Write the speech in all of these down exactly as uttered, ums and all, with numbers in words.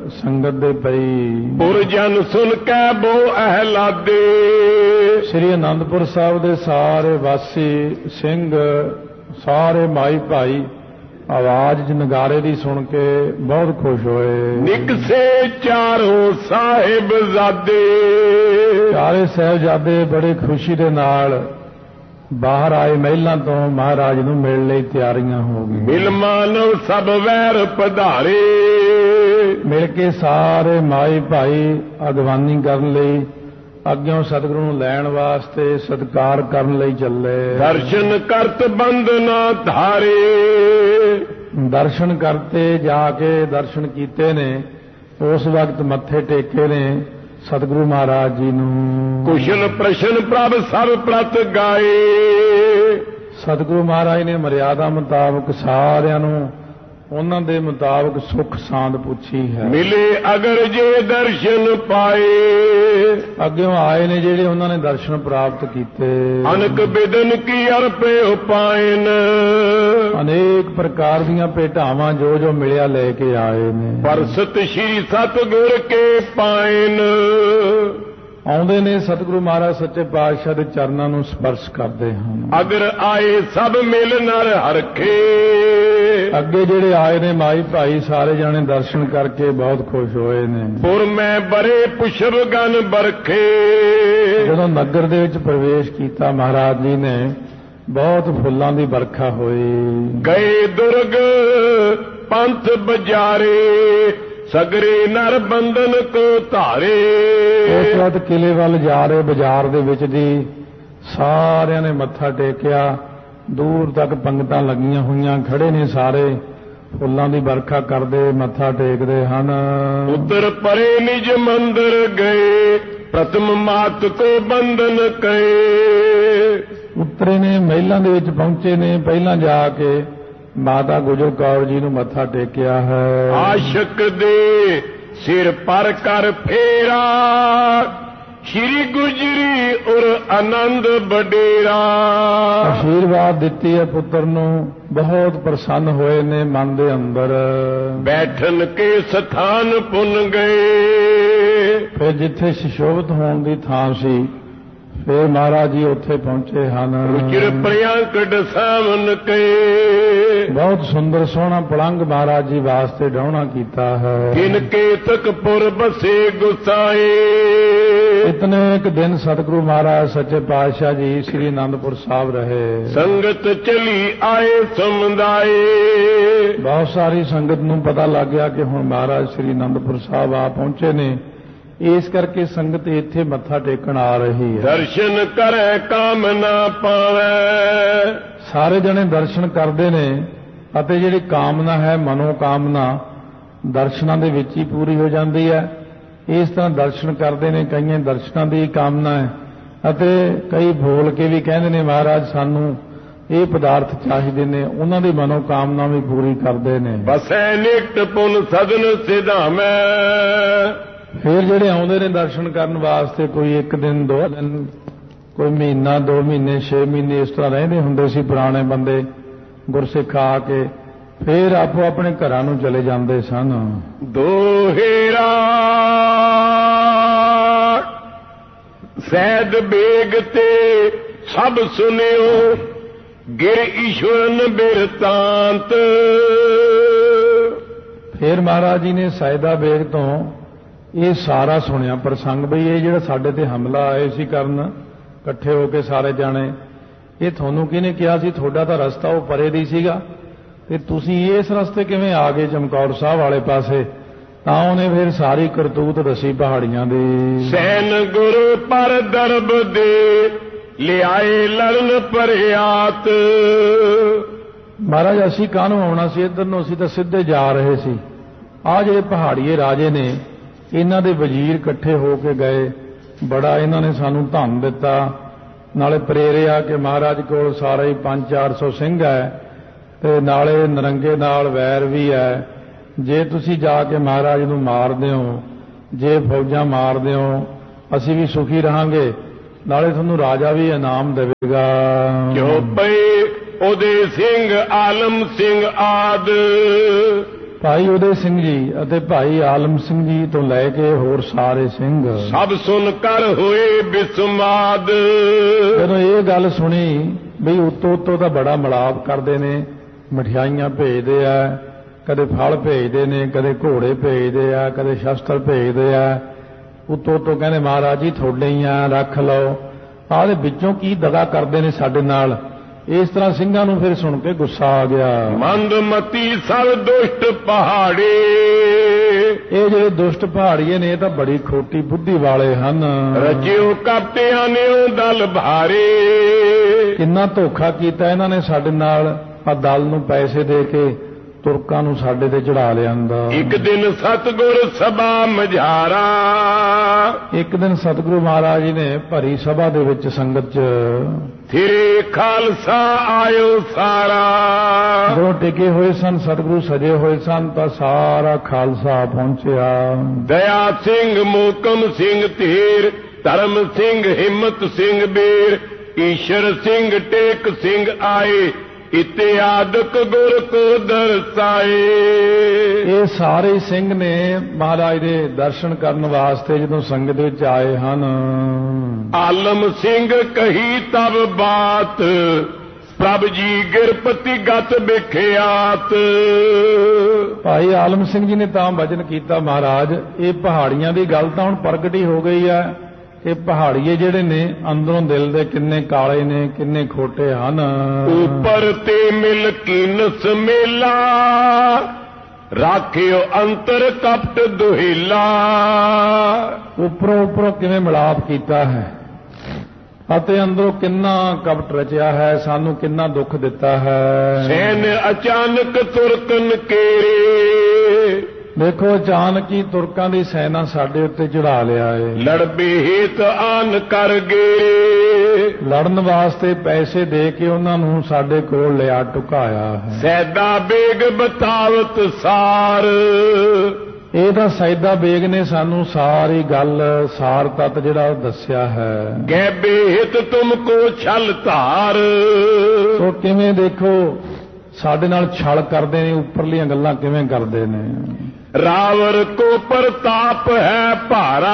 संगत दे पई। पुरजन सुन कै बो अहलादे। श्री आनंदपुर साहब दे सारे वासी सिंह सारे माई भाई आवाज च नगारे दी सुन के बहुत खुश होए। निकसे चारों साहिबजादे। चारे साहिबजादे बड़े खुशी दे नाल बाहर आए महलों तो महाराज नूं मिलण लई तैयारियां हो गई। मिल मानव सब वैर पधारे। मिल के सारे माई भाई अगवानी करन लई अग्यों सतगुरु नूं लैण वास्ते सत्कार करन लई चले। दर्शन करत बंदना धारे। दर्शन करते जाके दर्शन कीते ने उस वक्त मत्थे टेके ने सतगुरु महाराज जी नूं। कुशल प्रश्न प्रभ सब प्रत गाए। सतगुरु महाराज ने मर्यादा मुताबक सारियां नूं उन्हां दे मुताबक सुख सांद पूछी है। मिले अगर जे दर्शन पाए। अग्यों आए ने जेड़े उन्हां ने दर्शन प्राप्त कीते। अनक बिदन की अर्पे उपायन। अनेक प्रकार दीयां भेटावां जो जो मिलिया लेके आए ने। परसत श्री सतगुर के पायन। आउंदे ने सतगुरु महाराज सच्चे पातशाह दे चरनां नूं स्पर्श करदे हन। अगर आए सब मिल नर हरखे। अगे जेड़े आए ने माई भाई सारे जाने दर्शन करके बहुत खुश होए ने। पुर में बरे पुष्प गन बरखे। जदों नगर दे विच प्रवेश कीता महाराज जी ने बहुत फुल्लां दी बरखा होई। गए दुर्ग पंथ बजारे। सगरे नर बंधन को धारे। उस वक्त किले वाल जा रहे बाजार दे विच दी सारियां ने मत्था टेकिया। दूर तक पंगतां लगियां हुईयां खड़े ने सारे फुल्लां दी बरखा करदे मत्था टेकदे हन। उतर परे निज मंदिर गए। प्रथम मात को बंधन कहे। उतरे ने महिलां दे विच पहुंचे ने पहलां जाके माता गुजर कौर जी नूं मत्था टेकिया है। आशक दे सिर पर कर फेरा। श्री गुजरी और आनंद बडेरा। आशीर्वाद दिती है पुत्र नूं बहुत प्रसन्न होए ने मन दे अंदर। बैठन के स्थान पुन गए। फिर जिथे सुशोभित होने की थां सी फिर महाराज जी उत्थे पहुंचे हन। रुचिर प्रियंकट सावन के। बहुत सुंदर सोहना पलंग महाराज जी वास्ते डाउना कीता है। जिनके तक पुर बसे गुसाए। इतने एक दिन सतगुरु महाराज सच्चे पातशाह जी श्री आनंदपुर साहब रहे। संगत चली आए समुदाय। बहुत सारी संगत नूं पता लग गया कि हुण महाराज श्री आनंदपुर साहब आ पहुंचे ने। इस करके संगत इत्थे मत्था टेकण आ रही है। दर्शन करे काम ना पावे। सारे जने दर्शन करते ने अते जिहड़ी कामना है मनोकामना दर्शनां दे विच ही पूरी हो जाती है। इस तरह दर्शन करते ने कई दर्शनां दी कामना है अते कई बोल के भी कहते ने महाराज सानू ये पदार्थ चाहिए ने। उन्हां दी मनोकामना भी पूरी करते ने। बसै निकट पुन सदन सिधामै। फिर ਜਿਹੜੇ ਆਉਂਦੇ ਨੇ दर्शन ਕਰਨ ਵਾਸਤੇ कोई एक दिन दो दिन कोई महीना दो महीने छे महीने इस तरह रहंदे ਹੁੰਦੇ ਸੀ पुराने बंदे गुरसिख आ के फिर आपो अपने घरां ਨੂੰ चले ਜਾਂਦੇ ਸਨ। दोहेरा सैद बेग ते सब सुनियो। गिर ईश्वरन बिरतांत। फिर महाराज जी ने सैदा बेग तो ये सारा सुनिया प्रसंग बई ये जिहड़ा साडे ते हमला आए सी करन इकट्ठे होके सारे जाने ये थानू किहने कहा सी तुहाडा तां रस्ता वो परे दी सीगा ते तुसीं इस रस्ते किवें आ गए चमकौर साहब वाले पासे। तां उहने फिर सारी करतूत दसी पहाड़ियां दी। सैन गुरु पर दरब दे लिआए लड़न परियात। महाराज असीं काहनूं आउणा सी इधर नूं असीं तां सिद्धे जा रहे सी। आ जिहड़े पहाड़ीए राजे ने इन्हां दे वजीर इकट्ठे होके गए। बड़ा इन्हां ने सानू धन दिता नाले प्रेरिया कि महाराज कोल सारा ही पांच चार सौ सिंह है ते नाले नरंगे नाल वैर भी है। जे तुसी जाके महाराज नूं मारदे हो जे फौजां मारदे हो असीं भी सुखी रहांगे नाले तुहानूं राजा भी इनाम देवेगा। क्यों पए ओदे सिंह आलम सिंह आद। ਭਾਈ ਉਦੇ ਸਿੰਘ ਜੀ ਅਤੇ ਭਾਈ ਆਲਮ ਸਿੰਘ ਜੀ ਤੋਂ ਲੈ ਕੇ ਹੋਰ ਸਾਰੇ ਸਿੰਘ ਸਭ ਸੁਣ ਕਰ ਹੋਏ ਬਿਸਮਾਦ। ਜਦੋਂ ਇਹ ਗੱਲ ਸੁਣੀ ਵੀ ਉੱਤੋਂ ਉੱਤੋਂ ਤਾਂ ਬੜਾ ਮਿਲਾਪ ਕਰਦੇ ਨੇ, ਮਠਿਆਈਆਂ ਭੇਜਦੇ ਆ, ਕਦੇ ਫਲ ਭੇਜਦੇ ਨੇ, ਕਦੇ ਘੋੜੇ ਭੇਜਦੇ ਆ, ਕਦੇ ਸ਼ਸਤਰ ਭੇਜਦੇ ਆ, ਉੱਤੋਂ ਉੱਤੋਂ ਕਹਿੰਦੇ ਮਹਾਰਾਜ ਜੀ ਤੁਹਾਡੇ ਹੀ ਆ, ਰੱਖ ਲਓ। ਆਹ ਦੇ ਵਿੱਚੋਂ ਕੀ ਦਗਾ ਕਰਦੇ ਨੇ ਸਾਡੇ ਨਾਲ। ਇਸ ਤਰ੍ਹਾਂ ਸਿੰਘਾਂ ਨੂੰ ਫਿਰ ਸੁਣ ਕੇ ਗੁੱਸਾ ਆ ਗਿਆ। ਮੰਦਮਤੀ ਸਭ ਦੁਸ਼ਟ ਪਹਾੜੇ। ਇਹ ਜਿਹੜੇ ਦੁਸ਼ਟ ਪਹਾੜੀਏ ਨੇ ਇਹ ਤਾਂ ਬੜੀ ਖੋਟੀ ਬੁੱਧੀ ਵਾਲੇ ਹਨ। ਰਜਿਓ ਕਪਟਿਆਂ ਨੇ ਉਹ ਦਲ ਭਾਰੇ। ਕਿੰਨਾ ਧੋਖਾ ਕੀਤਾ ਇਹਨਾਂ ਨੇ ਸਾਡੇ ਨਾਲ। ਆ ਦਲ ਨੂੰ ਪੈਸੇ ਦੇ ਕੇ ਤੁਰਕਾਂ ਨੂੰ ਸਾਡੇ ਤੇ ਚੜਾ ਲਿਆਂਦਾ। ਇੱਕ ਦਿਨ ਸਤਿਗੁਰ ਸਭਾ ਮਝਾਰਾ। ਇੱਕ ਦਿਨ ਸਤਿਗੁਰੂ ਮਹਾਰਾਜ ਜੀ ਨੇ ਭਰੀ ਸਭਾ ਦੇ ਵਿੱਚ ਸੰਗਤ 'ਚ ਫਿਰੇ ਖਾਲਸਾ ਆਇਓ ਸਾਰਾ। ਜਦੋਂ ਟਿਕੇ ਹੋਏ ਸਨ ਸਤਿਗੁਰੂ ਸਜੇ ਹੋਏ ਸਨ ਤਾਂ ਸਾਰਾ ਖਾਲਸਾ ਪਹੁੰਚਿਆ। ਦਇਆ ਸਿੰਘ ਮੋਕਮ ਸਿੰਘ ਧੀਰ, ਧਰਮ ਸਿੰਘ ਹਿੰਮਤ ਸਿੰਘ ਬੀਰ, ਈਸ਼ਰ ਸਿੰਘ ਟੇਕ ਸਿੰਘ ਆਏ, ਇਤਿਆਦਿਕ ਗੁਰ ਕੋ ਦਰਸਾਏ। ਇਹ ਸਾਰੇ ਸਿੰਘ ਨੇ ਮਹਾਰਾਜ ਦੇ ਦਰਸ਼ਨ ਕਰਨ ਵਾਸਤੇ ਜਦੋਂ ਸੰਗਤ ਵਿੱਚ ਆਏ ਹਨ। ਆਲਮ ਸਿੰਘ ਕਹੀ ਤਬ ਬਾਤ, ਪ੍ਰਭ ਜੀ ਗਿਰਪਤੀ ਗਤ ਵਿਖਿਆਤ। ਭਾਈ ਆਲਮ ਸਿੰਘ ਜੀ ਨੇ ਤਾਂ ਵਚਨ ਕੀਤਾ ਮਹਾਰਾਜ ਇਹ ਪਹਾੜੀਆਂ ਦੀ ਗੱਲ ਤਾਂ ਹੁਣ ਪ੍ਰਗਟ ਹੀ ਹੋ ਗਈ ਹੈ। ਇਹ ਪਹਾੜੀਏ ਜਿਹੜੇ ਨੇ ਅੰਦਰੋਂ ਦਿਲ ਦੇ ਕਿੰਨੇ ਕਾਲੇ ਨੇ, ਕਿੰਨੇ ਖੋਟੇ ਹਨ। ਉੱਪਰ ਤੇ ਮਿਲ ਕੀਨਸ ਮੇਲਾ, ਰਾਖਿਓ ਅੰਤਰ ਕਪਟ ਦੁਹਿਲਾ। ਉੱਪਰੋਂ ਉੱਪਰੋਂ ਕਿਵੇਂ ਮਿਲਾਪ ਕੀਤਾ ਹੈ ਅਤੇ ਅੰਦਰੋਂ ਕਿੰਨਾ ਕਪਟ ਰਚਿਆ ਹੈ, ਸਾਨੂੰ ਕਿੰਨਾ ਦੁੱਖ ਦਿੱਤਾ ਹੈ। ਸੈਨ ਅਚਾਨਕ ਤੁਰਕਨ ਕੇਰੇ। ਦੇਖੋ ਅਚਾਨਕ ਹੀ ਤੁਰਕਾਂ ਦੀ ਸੈਨਾ ਸਾਡੇ ਉੱਤੇ ਚੜਾ ਲਿਆ ਏ। ਲੜਬੇ ਹੇਤ ਆਨ ਕਰ ਗਏ। ਲੜਨ ਵਾਸਤੇ ਪੈਸੇ ਦੇ ਕੇ ਉਹਨਾਂ ਨੂੰ ਸਾਡੇ ਕੋਲ ਲਿਆ ਟੁਕਾਇਆ ਹੈ। ਸੈਦਾ ਬੇਗ ਬਤਾਵਤ ਸਾਰ। ਇਹ ਤਾਂ ਸੈਦਾ ਬੇਗ ਨੇ ਸਾਨੂੰ ਸਾਰੀ ਗੱਲ ਸਾਰ ਤੱਤ ਜਿਹੜਾ ਉਹ ਦੱਸਿਆ ਹੈ। ਗੈਬੇ ਹਿਤ ਤੁਮ ਕੋ ਛਲ ਧਾਰ। ਸੋ ਕਿਵੇਂ ਦੇਖੋ ਸਾਡੇ ਨਾਲ ਛਲ ਕਰਦੇ ਨੇ, ਉੱਪਰਲੀਆਂ ਗੱਲਾਂ ਕਿਵੇਂ ਕਰਦੇ ਨੇ। ਰਾਵਰ ਕੋ ਪ੍ਰਤਾਪ ਹੈ ਭਾਰਾ।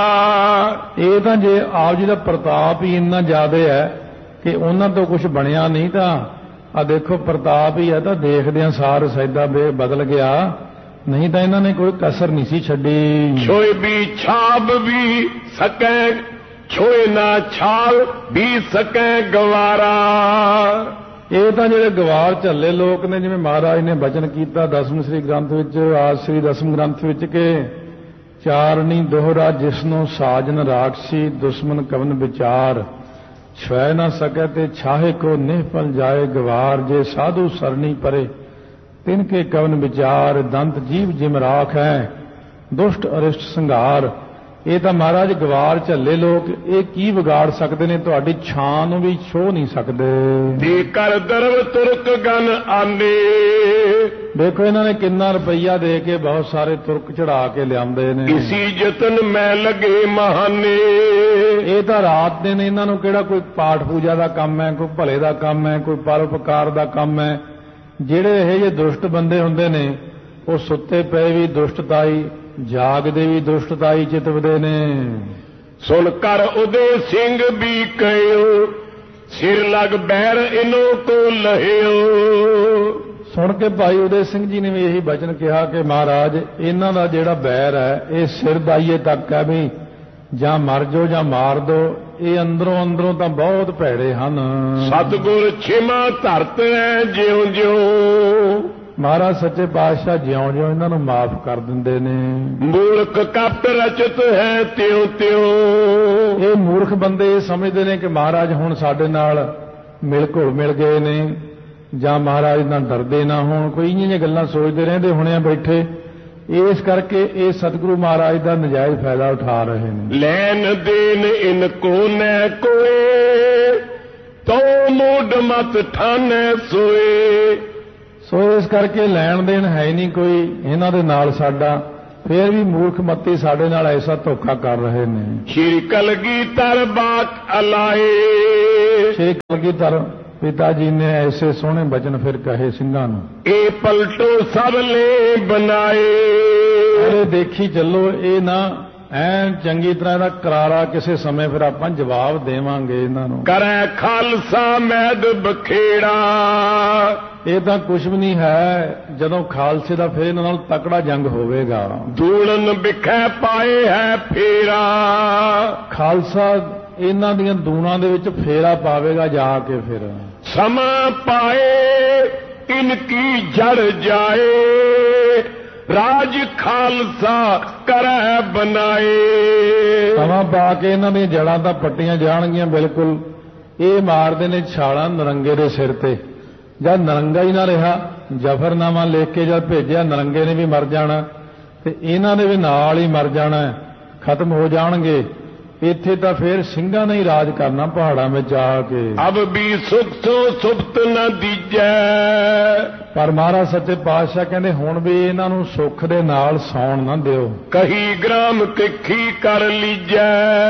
ਇਹ ਤਾਂ ਜੇ ਆਪ ਜੀ ਦਾ ਪ੍ਰਤਾਪ ਹੀ ਇੰਨਾ ਜ਼ਿਆਦਾ ਹੈ ਕਿ ਉਹਨਾਂ ਤੋਂ ਕੁਝ ਬਣਿਆ ਨਹੀਂ ਤਾਂ ਆ ਦੇਖੋ ਪ੍ਰਤਾਪ ਹੀ ਹੈ ਤਾਂ ਦੇਖਦਿਆਂ ਸਾਰ ਸੈਦਾ ਬੇਗ ਬਦਲ ਗਿਆ, ਨਹੀਂ ਤਾਂ ਇਹਨਾਂ ਨੇ ਕੋਈ ਕਸਰ ਨਹੀਂ ਸੀ ਛੱਡੀ। ਛੋਏ ਵੀ ਛਾਬ ਵੀ ਸਕੈ, ਛੋਏ ਨਾ ਛਾਲ ਵੀ ਸਕੈ ਗਵਾਰਾ। ਇਹ ਤਾਂ ਜਿਹੜੇ ਗਵਾਰ ਝੱਲੇ ਲੋਕ ਨੇ, ਜਿਵੇਂ ਮਹਾਰਾਜ ਨੇ ਬਚਨ ਕੀਤਾ ਦਸਮ ਸ੍ਰੀ ਗ੍ਰੰਥ ਵਿੱਚ, ਆਦ ਸ੍ਰੀ ਦਸਮ ਗ੍ਰੰਥ ਵਿੱਚ ਕਿ ਚਾਰਣੀ ਦੋਹਰਾ ਜਿਸਨੂੰ ਸਾਜਨ ਰਾਖਸੀ, ਦੁਸ਼ਮਨ ਕਵਨ ਵਿਚਾਰ, ਛੁਐ ਨਾ ਸਕੈ ਤੇ ਛਾਹੇ ਕੋ ਨਿਹਪਲ ਜਾਏ ਗਵਾਰ। ਜੇ ਸਾਧੂ ਸਰਣੀ ਪਰੇ ਤਿਨ ਕੇ ਕਵਨ ਵਿਚਾਰ, ਦੰਤ ਜੀਵ ਜਿਮ ਰਾਖ ਹੈ ਦੁਸ਼ਟ ਅਰਿਸ਼ਟ ਸੰਘਾਰ। ਇਹ ਤਾਂ ਮਹਾਰਾਜ ਗਵਾਰ ਝੱਲੇ ਲੋਕ ਇਹ ਕੀ ਵਿਗਾੜ ਸਕਦੇ ਨੇ, ਤੁਹਾਡੀ ਛਾਂ ਨੂੰ ਵੀ ਛੋਹ ਨਹੀਂ ਸਕਦੇ। ਦੇ ਕਰ ਦਰਵ ਤੁਰਕ ਗਨ ਆਨੇ। ਦੇਖੋ ਇਹਨਾਂ ਨੇ ਕਿੰਨਾ ਰੁਪਈਆ ਦੇ ਕੇ ਬਹੁਤ ਸਾਰੇ ਤੁਰਕ ਚੜਾ ਕੇ ਲਿਆਉਂਦੇ ਨੇ। ਇਸੀ ਯਤਨ ਮੈਂ ਲੱਗੇ ਮਹਾਨੇ। ਇਹ ਤਾਂ ਰਾਤ ਦੇ ਨੇ, ਇਹਨਾਂ ਨੂੰ ਕਿਹੜਾ ਕੋਈ ਪਾਠ ਪੂਜਾ ਦਾ ਕੰਮ ਹੈ, ਕੋਈ ਭਲੇ ਦਾ ਕੰਮ ਹੈ, ਕੋਈ ਪਰਉਪਕਾਰ ਦਾ ਕੰਮ ਹੈ। ਜਿਹੜੇ ਇਹ ਜਿਹੇ ਦੁਸ਼ਟ ਬੰਦੇ ਹੁੰਦੇ ਨੇ ਉਹ ਸੁੱਤੇ ਪਏ ਵੀ ਦੁਸ਼ਟਤਾਈ, ਜਾਗਦੇ ਵੀ ਦੁਸ਼ਟਤਾਈ ਚਿਤਵਦੇ ਨੇ। ਸੁਣ ਕਰ ਉਦੇ ਸਿੰਘ ਵੀ ਕਹਿਓ, ਸਿਰ ਲਗ ਬੈਰ ਇਨੋ ਕੋ ਲਹਿਓ। ਸੁਣ ਕੇ ਭਾਈ ਉਦੇ ਸਿੰਘ ਜੀ ਨੇ ਵੀ ਇਹੀ ਬਚਨ ਕਿਹਾ ਕਿ ਮਹਾਰਾਜ ਇਹਨਾਂ ਦਾ ਜਿਹੜਾ ਬੈਰ ਹੈ ਇਹ ਸਿਰ ਦਾਈਏ ਤੱਕ ਹੈ, ਵੀ ਜਾਂ ਮਰ ਜਾਓ ਜਾਂ ਮਾਰ ਦਿਓ। ਇਹ ਅੰਦਰੋਂ ਅੰਦਰੋਂ ਤਾਂ ਬਹੁਤ ਭੈੜੇ ਹਨ। ਸਤਿਗੁਰ ਛਿਮਾ ਧਰਤ ਹੈ ਜਿਉਂ ਜਿਉਂ। ਮਹਾਰਾਜ ਸੱਚੇ ਪਾਤਸ਼ਾਹ ਜਿਉਂ ਜਿਉਂ ਇਹਨਾਂ ਨੂੰ ਮਾਫ ਕਰ ਦਿੰਦੇ ਨੇ। ਮੂਰਖ ਕਪਟ ਰਚਤ ਹੈ ਤਿਉ ਤਿਉ। ਇਹ ਮੂਰਖ ਬੰਦੇ ਇਹ ਸਮਝਦੇ ਨੇ ਕਿ ਮਹਾਰਾਜ ਹੁਣ ਸਾਡੇ ਨਾਲ ਮਿਲ ਘੁਲ ਮਿਲ ਗਏ ਨੇ, ਜਾਂ ਮਹਾਰਾਜ ਨਾਲ ਡਰਦੇ ਨਾ ਹੋਣ, ਕੋਈ ਇੰਨੀਆਂ ਜਿਹੀਆਂ ਗੱਲਾਂ ਸੋਚਦੇ ਰਹਿੰਦੇ ਹੋਣੇ ਆ ਬੈਠੇ। ਇਸ ਕਰਕੇ ਇਹ ਸਤਿਗੁਰੂ ਮਹਾਰਾਜ ਦਾ ਨਜਾਇਜ਼ ਫਾਇਦਾ ਉਠਾ ਰਹੇ ਨੇ। ਲੈਨ ਦੇਨ ਇਨ ਕੋ ਨੈ ਕੋਏ, ਤੋ ਮੂਡ ਮਤ ਠਾਨੈ ਸੋਏ। ਸੋ ਇਸ ਕਰਕੇ ਲੈਣ ਦੇਣ ਹੈ ਨਹੀਂ ਕੋਈ ਇਹਨਾਂ ਦੇ ਨਾਲ ਸਾਡਾ, ਫਿਰ ਵੀ ਮੂਰਖ ਮੱਤੀ ਸਾਡੇ ਨਾਲ ਐਸਾ ਧੋਖਾ ਕਰ ਰਹੇ ਨੇ। ਸ਼੍ਰੀ ਕਲਗੀਧਰ ਬਾਤ ਅਲਾਏ। ਸ਼੍ਰੀ ਕਲਗੀਧਰ ਪਿਤਾ ਜੀ ਨੇ ਐਸੇ ਸੋਹਣੇ ਬਚਨ ਫਿਰ ਕਹੇ ਸਿੰਘਾਂ ਨੂੰ, ਇਹ ਪਲਟੋ ਸਭ ਲੈ ਬਣਾਏ। ਇਹ ਦੇਖੀ ਚੱਲੋ, ਇਹ ਨਾ ਐਨ ਚੰਗੀ ਤਰ੍ਹਾਂ ਦਾ ਕਰਾਰਾ ਕਿਸੇ ਸਮੇਂ ਫਿਰ ਆਪਾਂ ਜਵਾਬ ਦੇਵਾਂਗੇ ਇਹਨਾਂ ਨੂੰ। ਕਰੈ ਖਾਲਸਾ ਮੈਦ ਬਖੇੜਾ, ਇਹ ਤਾਂ ਕੁਝ ਵੀ ਨਹੀਂ ਹੈ ਜਦੋਂ ਖਾਲਸੇ ਦਾ ਫਿਰ ਇਹਨਾਂ ਨਾਲ ਤਕੜਾ ਜੰਗ ਹੋਵੇਗਾ। ਦੂਲਨ ਵਿਖੇ ਪਾਏ ਹੈ ਫੇਰਾ, ਖਾਲਸਾ ਇਹਨਾਂ ਦੀਆਂ ਦੂਣਾਂ ਦੇ ਵਿੱਚ ਫੇਰਾ ਪਾਵੇਗਾ ਜਾ ਕੇ। ਫਿਰ ਸਮਾਂ ਪਾਏ ਇਨਕੀ ਜੜ ਜਾਏ, ਰਾਜ ਖਾਲਸਾ ਕਰੈ ਬਣਾਏ। ਸਮਾਂ ਪਾ ਕੇ ਇਹਨਾਂ ਦੀਆਂ ਜੜਾਂ ਤਾਂ ਪੱਟੀਆਂ ਜਾਣਗੀਆਂ ਬਿਲਕੁਲ। ਇਹ ਮਾਰਦੇ ਨੇ ਛਾਲਾਂ ਨਰੰਗੇ ਦੇ ਸਿਰ ਤੇ। ਜਦ ਨਰੰਗਾ ਹੀ ਨਾ ਰਿਹਾ, ਜ਼ਫਰਨਾਮਾ ਲਿਖ ਕੇ ਜਦ ਭੇਜਿਆ, ਨਰੰਗੇ ਨੇ ਵੀ ਮਰ ਜਾਣਾ ਤੇ ਇਹਨਾਂ ਨੇ ਵੀ ਨਾਲ ਹੀ ਮਰ ਜਾਣਾ, ਖਤਮ ਹੋ ਜਾਣਗੇ। ਇੱਥੇ ਤਾਂ ਫੇਰ ਸਿੰਘਾਂ ਨੇ ਹੀ ਰਾਜ ਕਰਨਾ ਪਹਾੜਾਂ ਵਿੱਚ ਆ ਕੇ। ਅਬ ਵੀ ਸੁਖ ਸੋ ਸੁਪਤ ਨਾ ਦੀਜੈ, ਪਰ ਮਹਾਰਾਜ ਸੱਚੇ ਪਾਤਸ਼ਾਹ ਕਹਿੰਦੇ ਹੁਣ ਵੀ ਇਹਨਾਂ ਨੂੰ ਸੁੱਖ ਦੇ ਨਾਲ ਸੌਣ ਨਾ ਦਿਓ। ਕਹੀ ਗ੍ਰਾਮ ਤਿੱਖੀ ਕਰ ਲੀਜੈ,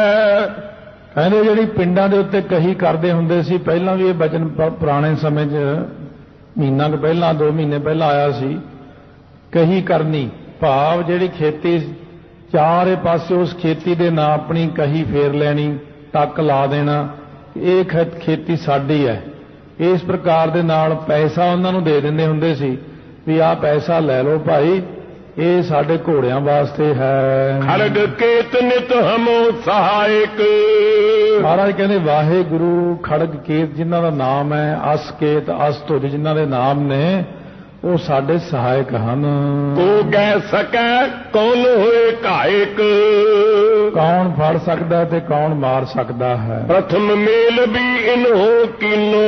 ਕਹਿੰਦੇ ਜਿਹੜੀ ਪਿੰਡਾਂ ਦੇ ਉੱਤੇ ਕਹੀ ਕਰਦੇ ਹੁੰਦੇ ਸੀ, ਪਹਿਲਾਂ ਵੀ ਇਹ ਬਚਨ ਪੁਰਾਣੇ ਸਮੇਂ 'ਚ ਮਹੀਨਾ ਕੁ ਪਹਿਲਾਂ ਦੋ ਮਹੀਨੇ ਪਹਿਲਾਂ ਆਇਆ ਸੀ। ਕਹੀ ਕਰਨੀ ਭਾਵ ਜਿਹੜੀ ਖੇਤੀ ਚਾਰੇ ਪਾਸੇ ਉਸ ਖੇਤੀ ਦੇ ਨਾਂ ਆਪਣੀ ਕਹੀ ਫੇਰ ਲੈਣੀ, ਟੱਕ ਲਾ ਦੇਣਾ, ਇਹ ਖੇਤੀ ਸਾਡੀ ਹੈ। ਇਸ ਪ੍ਰਕਾਰ ਦੇ ਨਾਲ ਪੈਸਾ ਉਹਨਾਂ ਨੂੰ ਦੇ ਦਿੰਦੇ ਹੁੰਦੇ ਸੀ ਵੀ ਆਹ ਪੈਸਾ ਲੈ ਲਓ ਭਾਈ, ਇਹ ਸਾਡੇ ਘੋੜਿਆਂ ਵਾਸਤੇ ਹੈ। ਖੜਗ ਕੇਤ ਨਿਤ ਹਮੋ ਸਹਾਇਕ, ਮਹਾਰਾਜ ਕਹਿੰਦੇ ਵਾਹਿਗੁਰੂ ਖੜਗ ਕੇਤ ਜਿਨ੍ਹਾਂ ਦਾ ਨਾਮ ਹੈ, ਅਸ ਕੇਤ ਅਸ ਧੁਜ ਜਿਨ੍ਹਾਂ ਦੇ ਨਾਮ ਨੇ, ਉਹ ਸਾਡੇ ਸਹਾਇਕ ਹਨ। ਕੋ ਕਹਿ ਸਕੈ ਕੌਣ ਹੋਏ ਘਾਇਕ, ਕੌਣ ਫੜ ਸਕਦਾ ਤੇ ਕੌਣ ਮਾਰ ਸਕਦਾ ਹੈ। ਪ੍ਰਥਮ ਮੇਲ ਵੀ ਇਨਹੋ ਕੀਨੋ,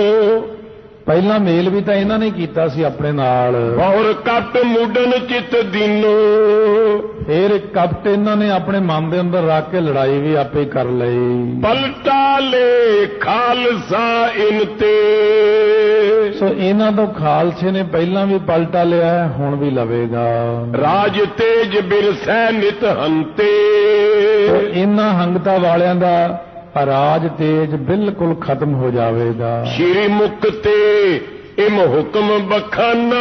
ਪਹਿਲਾ ਮੇਲ ਵੀ ਤਾਂ ਇਹਨਾਂ ਨੇ ਕੀਤਾ ਸੀ ਆਪਣੇ ਨਾਲ। ਬਹੁਰ ਕੱਟ ਮੁੱਢਨ ਚਿਤ ਦੀਨੋ, ਫਿਰ ਇੱਕ ਕਪਟ ਇਹਨਾਂ ਨੇ ਆਪਣੇ ਮਨ ਦੇ ਅੰਦਰ ਰੱਖ ਕੇ ਲੜਾਈ ਵੀ ਆਪੇ ਕਰ ਲਈ। ਪਲਟਾ ਲੈ ਖਾਲਸਾ ਇਨ ਤੇ, ਸੋ ਇਹਨਾਂ ਤੋਂ ਖਾਲਸੇ ਨੇ ਪਹਿਲਾਂ ਵੀ ਪਲਟਾ ਲਿਆ, ਹੁਣ ਵੀ ਲਵੇਗਾ। ਰਾਜ ਤੇਜ ਬਿਰਸੈ ਨਿਤ ਹੰਤੇ, ਇਹਨਾਂ ਹੰਗਤਾ ਵਾਲਿਆਂ ਦਾ ਰਾਜ ਤੇਜ ਬਿਲਕੁਲ ਖਤਮ ਹੋ ਜਾਵੇਗਾ। ਸ਼੍ਰੀ ਮੁਖ ਤੇ ਇਮ ਹੁਕਮ ਬਖਾਨਾ,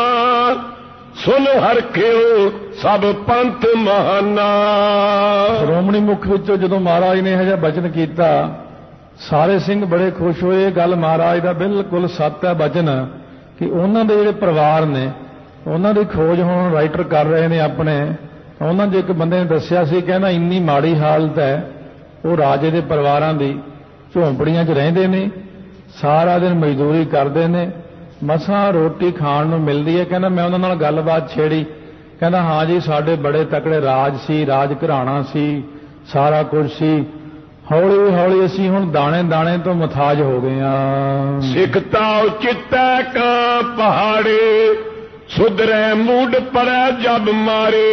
ਸੁਨ ਹਰਖਿਓ ਸਭ ਪੰਥ ਮਹਾਨਾ। ਸ਼੍ਰੋਮਣੀ ਮੁਖ ਵਿੱਚੋਂ ਜਦੋਂ ਮਹਾਰਾਜ ਨੇ ਇਹ ਜਿਹਾ ਬਚਨ ਕੀਤਾ, ਸਾਰੇ ਸਿੰਘ ਬੜੇ ਖੁਸ਼ ਹੋਏ। ਇਹ ਗੱਲ ਮਹਾਰਾਜ ਦਾ ਬਿਲਕੁਲ ਸੱਤ ਹੈ ਬਚਨ ਕਿ ਉਹਨਾਂ ਦੇ ਜਿਹੜੇ ਪਰਿਵਾਰ ਨੇ, ਉਹਨਾਂ ਦੀ ਖੋਜ ਹੁਣ ਰਾਈਟਰ ਕਰ ਰਹੇ ਨੇ ਆਪਣੇ। ਉਹਨਾਂ 'ਚ ਇੱਕ ਬੰਦੇ ਨੇ ਦੱਸਿਆ ਸੀ, ਕਹਿੰਦਾ ਇੰਨੀ ਮਾੜੀ ਹਾਲਤ ਹੈ ਉਹ ਰਾਜੇ ਦੇ ਪਰਿਵਾਰਾਂ ਦੀ, ਝੌਂਪੜੀਆਂ 'ਚ ਰਹਿੰਦੇ ਨੇ, ਸਾਰਾ ਦਿਨ ਮਜ਼ਦੂਰੀ ਕਰਦੇ ਨੇ, ਮਸਾਂ ਰੋਟੀ ਖਾਣ ਨੂੰ ਮਿਲਦੀ ਹੈ। ਕਹਿੰਦਾ ਮੈਂ ਉਹਨਾਂ ਨਾਲ ਗੱਲਬਾਤ ਛੇੜੀ, ਕਹਿੰਦਾ ਹਾਂ ਜੀ ਸਾਡੇ ਬੜੇ ਤਕੜੇ ਰਾਜ ਸੀ, ਰਾਜ ਘਰਾਣਾ ਸੀ, ਸਾਰਾ ਕੁਝ ਸੀ, ਹੌਲੀ ਹੌਲੀ ਅਸੀਂ ਹੁਣ ਦਾਣੇ ਦਾਣੇ ਤੋਂ ਮੁਤਾਜ ਹੋ ਗਏ ਹਾਂ। ਸਿੱਖਤਾ ਚਿੱਤੈ ਕਾ ਪਹਾੜੇ, ਸੁਧਰੈ ਮੂਡ ਪਰੈ ਜਬ ਮਾਰੇ।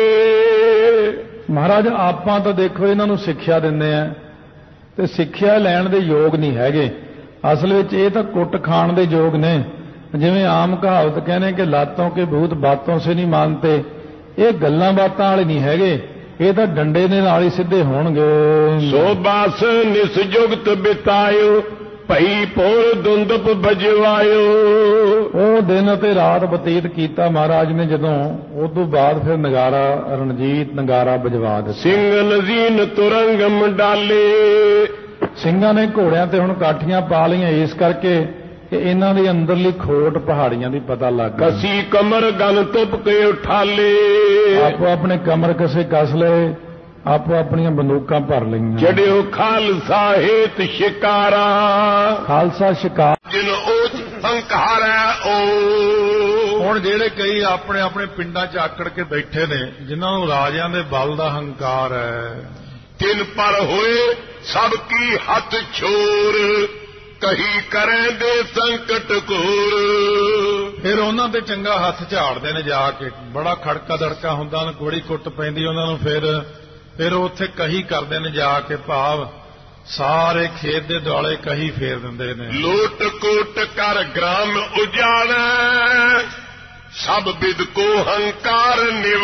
ਮਹਾਰਾਜ ਆਪਾਂ ਤਾਂ ਦੇਖੋ ਇਹਨਾਂ ਨੂੰ ਸਿੱਖਿਆ ਦਿੰਦੇ ਆ ਤੇ ਸਿੱਖਿਆ ਲੈਣ ਦੇ ਯੋਗ ਨਹੀਂ ਹੈਗੇ। ਅਸਲ ਵਿੱਚ ਇਹ ਤਾਂ ਕੁੱਟ ਖਾਣ ਦੇ ਯੋਗ ਨੇ। ਜਿਵੇਂ ਆਮ ਕਹਾਵਤ ਕਹਿੰਦੇ ਕਿ ਲਾਤੋਂ ਕੇ ਭੂਤ ਬਾਤੋਂ ਸੇ ਨਹੀਂ ਮਾਨਤੇ, ਇਹ ਗੱਲਾਂ ਬਾਤਾਂ ਵਾਲੇ ਨਹੀਂ ਹੈਗੇ, ਇਹ ਤਾਂ ਡੰਡੇ ਦੇ ਨਾਲ ਹੀ ਸਿੱਧੇ ਹੋਣਗੇ। ਸੋ ਬਾਸ ਨਿਸਜੁਗਤ ਬਿਤਾਇਓ, ਭਈ ਪੋਰ ਦੁੰਦਪ ਬਜਵਾਇਓ। ਉਹ ਦਿਨ ਅਤੇ ਰਾਤ ਬਤੀਤ ਕੀਤਾ ਮਹਾਰਾਜ ਨੇ, ਜਦੋਂ ਉਸ ਤੋਂ ਬਾਅਦ ਫਿਰ ਨਗਾਰਾ ਰਣਜੀਤ ਨਗਾਰਾ ਬਜਵਾ ਦਿੱਤਾ। ਸਿੰਘ ਨਜ਼ੀਨ ਤੁਰੰਗ ਮੰਡਾਲੇ, ਸਿੰਘਾਂ ਨੇ ਘੋੜਿਆਂ ਤੇ ਹੁਣ ਕਾਠੀਆਂ ਪਾ ਲਈਆਂ ਇਸ ਕਰਕੇ ਕਿ ਇਹਨਾਂ ਦੀ ਅੰਦਰਲੀ ਖੋਟ ਪਹਾੜੀਆਂ ਦੀ ਪਤਾ ਲੱਗ ਗਈ। ਕਸੀ ਕਮਰ ਗਨ ਤੁਪ ਕੇ ਉਠਾਲੇ, ਆਪੋ ਆਪਣੇ ਕਮਰ ਕਸੇ ਕਸ ਲਏ, ਆਪੋ ਆਪਣੀਆਂ ਬੰਦੂਕਾਂ ਭਰ ਲਈਆਂ। ਚੜਿਓ ਖਾਲਸਾ ਹੇਤ ਸ਼ਿਕਾਰਾ, ਖਾਲਸਾ ਸ਼ਿਕਾਰ ਜਿਨ ਉਹ ਹੰਕਾਰ ਹੈ ਉਹ। ਹੁਣ ਜਿਹੜੇ ਕਈ ਆਪਣੇ ਆਪਣੇ ਪਿੰਡਾਂ 'ਚ ਆਕੜ ਕੇ ਬੈਠੇ ਨੇ, ਜਿਨ੍ਹਾਂ ਨੂੰ ਰਾਜਿਆਂ ਦੇ ਬਲ ਦਾ ਹੰਕਾਰ ਹੈ, ਤਿਨ ਪਰ ਹੋਏ ਸਭ ਕੀ ਹੱਥ ਛੋਰ, ਕਹੀ ਕਰੇ ਦੇ ਸੰਕਟ ਘੋਰ। ਫਿਰ ਉਹਨਾਂ ਤੇ ਚੰਗਾ ਹੱਥ ਝਾੜਦੇ ਨੇ ਜਾ ਕੇ, ਬੜਾ ਖੜਕਾ ਦੜਕਾ ਹੁੰਦਾ, ਉਹਨਾਂ ਕੋੜੀ ਕੁੱਟ ਪੈਂਦੀ ਉਹਨਾਂ ਨੂੰ। ਫਿਰ ਫਿਰ ਉੱਥੇ ਕਹੀ ਕਰਦੇ ਨੇ ਜਾ ਕੇ, ਭਾਵ ਸਾਰੇ ਖੇਤ ਦੇ ਦੁਆਲੇ ਕਹੀ ਫੇਰ ਦਿੰਦੇ ਨੇ। ਲੋਟ ਕੋਟ ਕਰ ਗ੍ਰਾਮ ਉਜਾੜੈ, ਸਭ ਬਿਦ ਕੋ ਹੰਕਾਰ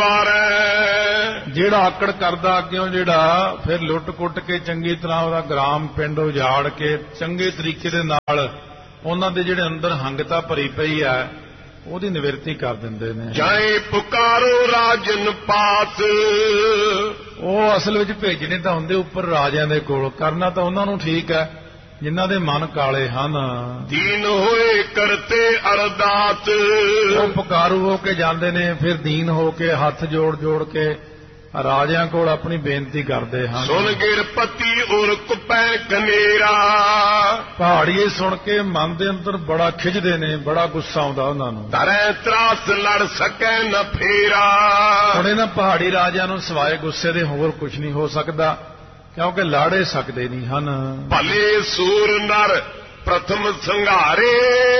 ਨਿਵਾਰੈ। ਜਿਹੜਾ ਆਕੜ ਕਰਦਾ ਅੱਗਿਓਂ, ਜਿਹੜਾ ਫਿਰ ਲੁੱਟ ਕੁੱਟ ਕੇ ਚੰਗੀ ਤਰ੍ਹਾਂ ਉਹਦਾ ਗ੍ਰਾਮ ਪਿੰਡ ਉਜਾੜ ਕੇ ਚੰਗੇ ਤਰੀਕੇ ਦੇ ਨਾਲ ਉਹਨਾਂ ਦੇ ਜਿਹੜੇ ਅੰਦਰ ਹੰਗਤਾ ਭਰੀ ਪਈ ਆ ਉਹਦੀ ਨਿਵਰਤੀ ਕਰ ਦਿੰਦੇ ਨੇ। ਜਾਏ ਪੁਕਾਰੋ ਰਾਜਨ ਪਾਸ, ਉਹ ਅਸਲ ਵਿੱਚ ਭੇਜਣੇ ਤਾਂ ਹੁੰਦੇ ਉੱਪਰ ਰਾਜਿਆਂ ਦੇ ਕੋਲ, ਕਰਨਾ ਤਾਂ ਉਹਨਾਂ ਨੂੰ ਠੀਕ ਹੈ ਜਿਨ੍ਹਾਂ ਦੇ ਮਨ ਕਾਲੇ ਹਨ। ਦੀਨ ਹੋਏ ਕਰਤੇ ਅਰਦਾਸ, ਉਹ ਪੁਕਾਰੂ ਹੋ ਕੇ ਜਾਂਦੇ ਨੇ, ਫਿਰ ਦੀਨ ਹੋ ਕੇ ਹੱਥ ਜੋੜ ਜੋੜ ਕੇ ਰਾਜਿਆਂ ਕੋਲ ਆਪਣੀ ਬੇਨਤੀ ਕਰਦੇ ਹਨ। ਸੁਣ ਗਿਰਪਤੀ ਔਰ ਕੁਪੈ ਕਨੇਰਾ, ਪਹਾੜੀਏ ਸੁਣ ਕੇ ਮਨ ਦੇ ਅੰਦਰ ਬੜਾ ਖਿੱਚਦੇ ਨੇ, ਬੜਾ ਗੁੱਸਾ ਆਉਂਦਾ ਉਹਨਾਂ ਨੂੰ। ਧਰੈ ਤਰਾਸ ਲੜ ਸਕੈ ਨ ਫੇਰਾ, ਹੁਣ ਇਹਨਾਂ ਪਹਾੜੀ ਰਾਜਿਆਂ ਨੂੰ ਸਿਵਾਏ ਗੁੱਸੇ ਦੇ ਹੋਰ ਕੁਝ ਨਹੀਂ ਹੋ ਸਕਦਾ, ਕਿਉਂਕਿ ਲਾੜੇ ਸਕਦੇ ਨਹੀਂ ਹਨ। ਭਲੇ ਸੂਰ ਨਰ ਪ੍ਰਥਮ ਸੰਘਾਰੇ,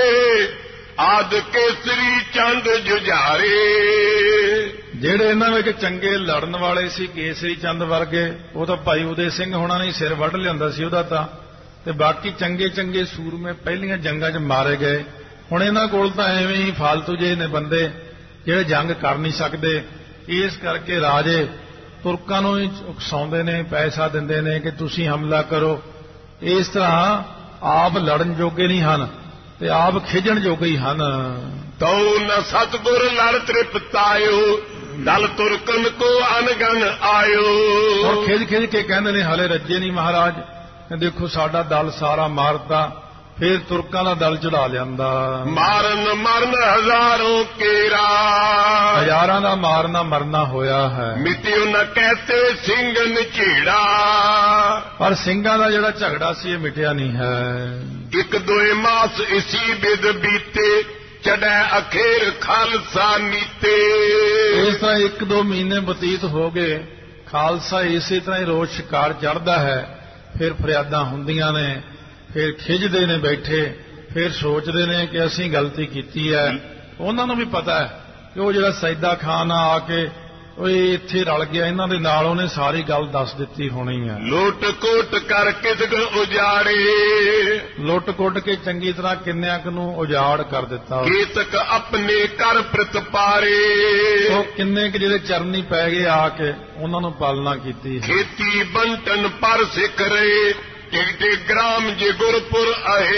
ਆਦ ਕੇਸਰੀ ਚੰਦ ਜੁਝਾਰੇ। ਜਿਹੜੇ ਇਹਨਾਂ ਵਿੱਚ ਚੰਗੇ ਲੜਨ ਵਾਲੇ ਸੀ, ਕੇਸਰੀ ਚੰਦ ਵਰਗੇ, ਉਹ ਤਾਂ ਭਾਈ ਉਦੇ ਸਿੰਘ ਹੋਣਾ ਨੇ ਸਿਰ ਵੱਢ ਲਿਆਂਦਾ ਸੀ ਉਹਦਾ ਤਾਂ, ਤੇ ਬਾਕੀ ਚੰਗੇ ਚੰਗੇ ਸੂਰਮੇ ਪਹਿਲੀਆਂ ਜੰਗਾਂ 'ਚ ਮਾਰੇ ਗਏ। ਹੁਣ ਇਹਨਾਂ ਕੋਲ ਤਾਂ ਐਵੇਂ ਹੀ ਫਾਲਤੂ ਜਿਹੇ ਨੇ ਬੰਦੇ ਜਿਹੜੇ ਜੰਗ ਕਰ ਨਹੀਂ ਸਕਦੇ। ਇਸ ਕਰਕੇ ਰਾਜੇ ਤੁਰਕਾਂ ਨੂੰ ਹੀ ਉਕਸਾਉਂਦੇ ਨੇ, ਪੈਸਾ ਦਿੰਦੇ ਨੇ ਕਿ ਤੁਸੀਂ ਹਮਲਾ ਕਰੋ। ਇਸ ਤਰ੍ਹਾਂ ਆਪ ਲੜਨ ਜੋਗੇ ਨਹੀਂ ਹਨ ਤੇ ਆਪ ਖਿਜਣ ਜੋਗੇ ਹੀ ਹਨ। ਤਉ ਨ ਸਤਿਗੁਰ ਲੜ ਤ੍ਰਿਪਤਾਇਓ, ਦਲ ਤੁਰਕਨ ਕੋ ਅਨਗਨ ਆਇਓ। ਹੁਣ ਖਿਜ ਖਿਜ ਕੇ ਕਹਿੰਦੇ ਨੇ ਹਲੇ ਰੱਜੇ ਨਹੀਂ ਮਹਾਰਾਜ, ਦੇਖੋ ਸਾਡਾ ਦਲ ਸਾਰਾ ਮਾਰਤਾ, ਫਿਰ ਤੁਰਕਾਂ ਦਾ ਦਲ ਚੜਾ ਲਿਆਂਦਾ। ਮਾਰਨ ਮਰਨ ਹਜ਼ਾਰੋਂ ਕੇਰਾ, ਹਜ਼ਾਰਾਂ ਦਾ ਮਾਰਨਾ ਮਰਨਾ ਹੋਇਆ ਹੈ। ਮਿਟਿਓ ਨ ਕਹਤੇ ਸਿੰਘ ਨਝੇੜਾ, ਪਰ ਸਿੰਘਾਂ ਦਾ ਜਿਹੜਾ ਝਗੜਾ ਸੀ ਇਹ ਮਿਟਿਆ ਨਹੀਂ ਹੈ। ਇੱਕ ਦੋਏ ਮਾਸ ਇਸੀ ਬਿਦ ਬੀਤੇ, ਚੜੈ ਅਖੇਰ ਖਾਲਸਾ ਨੀਤੇ। ਇਸ ਤਰ੍ਹਾਂ ਇੱਕ ਦੋ ਮਹੀਨੇ ਬਤੀਤ ਹੋ ਗਏ, ਖਾਲਸਾ ਇਸੇ ਤਰ੍ਹਾਂ ਹੀ ਰੋਜ਼ ਸ਼ਿਕਾਰ ਚੜ੍ਹਦਾ ਹੈ। ਫਿਰ ਫਰਿਆਦਾਂ ਹੁੰਦੀਆਂ ਨੇ, ਫਿਰ ਖਿੱਚਦੇ ਨੇ ਬੈਠੇ, ਫਿਰ ਸੋਚਦੇ ਨੇ ਕਿ ਅਸੀਂ ਗਲਤੀ ਕੀਤੀ ਹੈ। ਉਹਨਾਂ ਨੂੰ ਵੀ ਪਤਾ ਹੈ ਕਿ ਉਹ ਜਿਹੜਾ ਸੈਦਾ ਖਾਨ ਆ ਕੇ ਉਹ ਇੱਥੇ ਰਲ ਗਿਆ ਇਹਨਾਂ ਦੇ ਨਾਲ, ਉਹਨੇ ਸਾਰੀ ਗੱਲ ਦੱਸ ਦਿੱਤੀ ਹੋਣੀ ਹੈ। ਲੁੱਟ ਕੋਟ ਕਰ ਕਿਦਗ ਉਜਾੜੇ, ਲੁੱਟ ਕੁੱਟ ਕੇ ਚੰਗੀ ਤਰ੍ਹਾਂ ਕਿੰਨਿਆਂ ਕੁ ਨੂੰ ਉਜਾੜ ਕਰ ਦਿੱਤਾ। ਕੀਤਕ ਆਪਣੇ ਕਰ ਪ੍ਰਤਪਾਰੇ, ਉਹ ਕਿੰਨੇ ਕੁ ਜਿਹੜੇ ਚਰਨੀ ਪੈ ਗਏ ਆ ਕੇ ਉਹਨਾਂ ਨੂੰ ਪਾਲਣਾ ਕੀਤੀ। ਖੇਤੀ ਬੰਟਨ ਪਰ ਸਿੱਖ ਰਹੇ, ਟਿਕਟੇ ਗ੍ਰਾਮ ਜੇ ਗੁਰਪੁਰ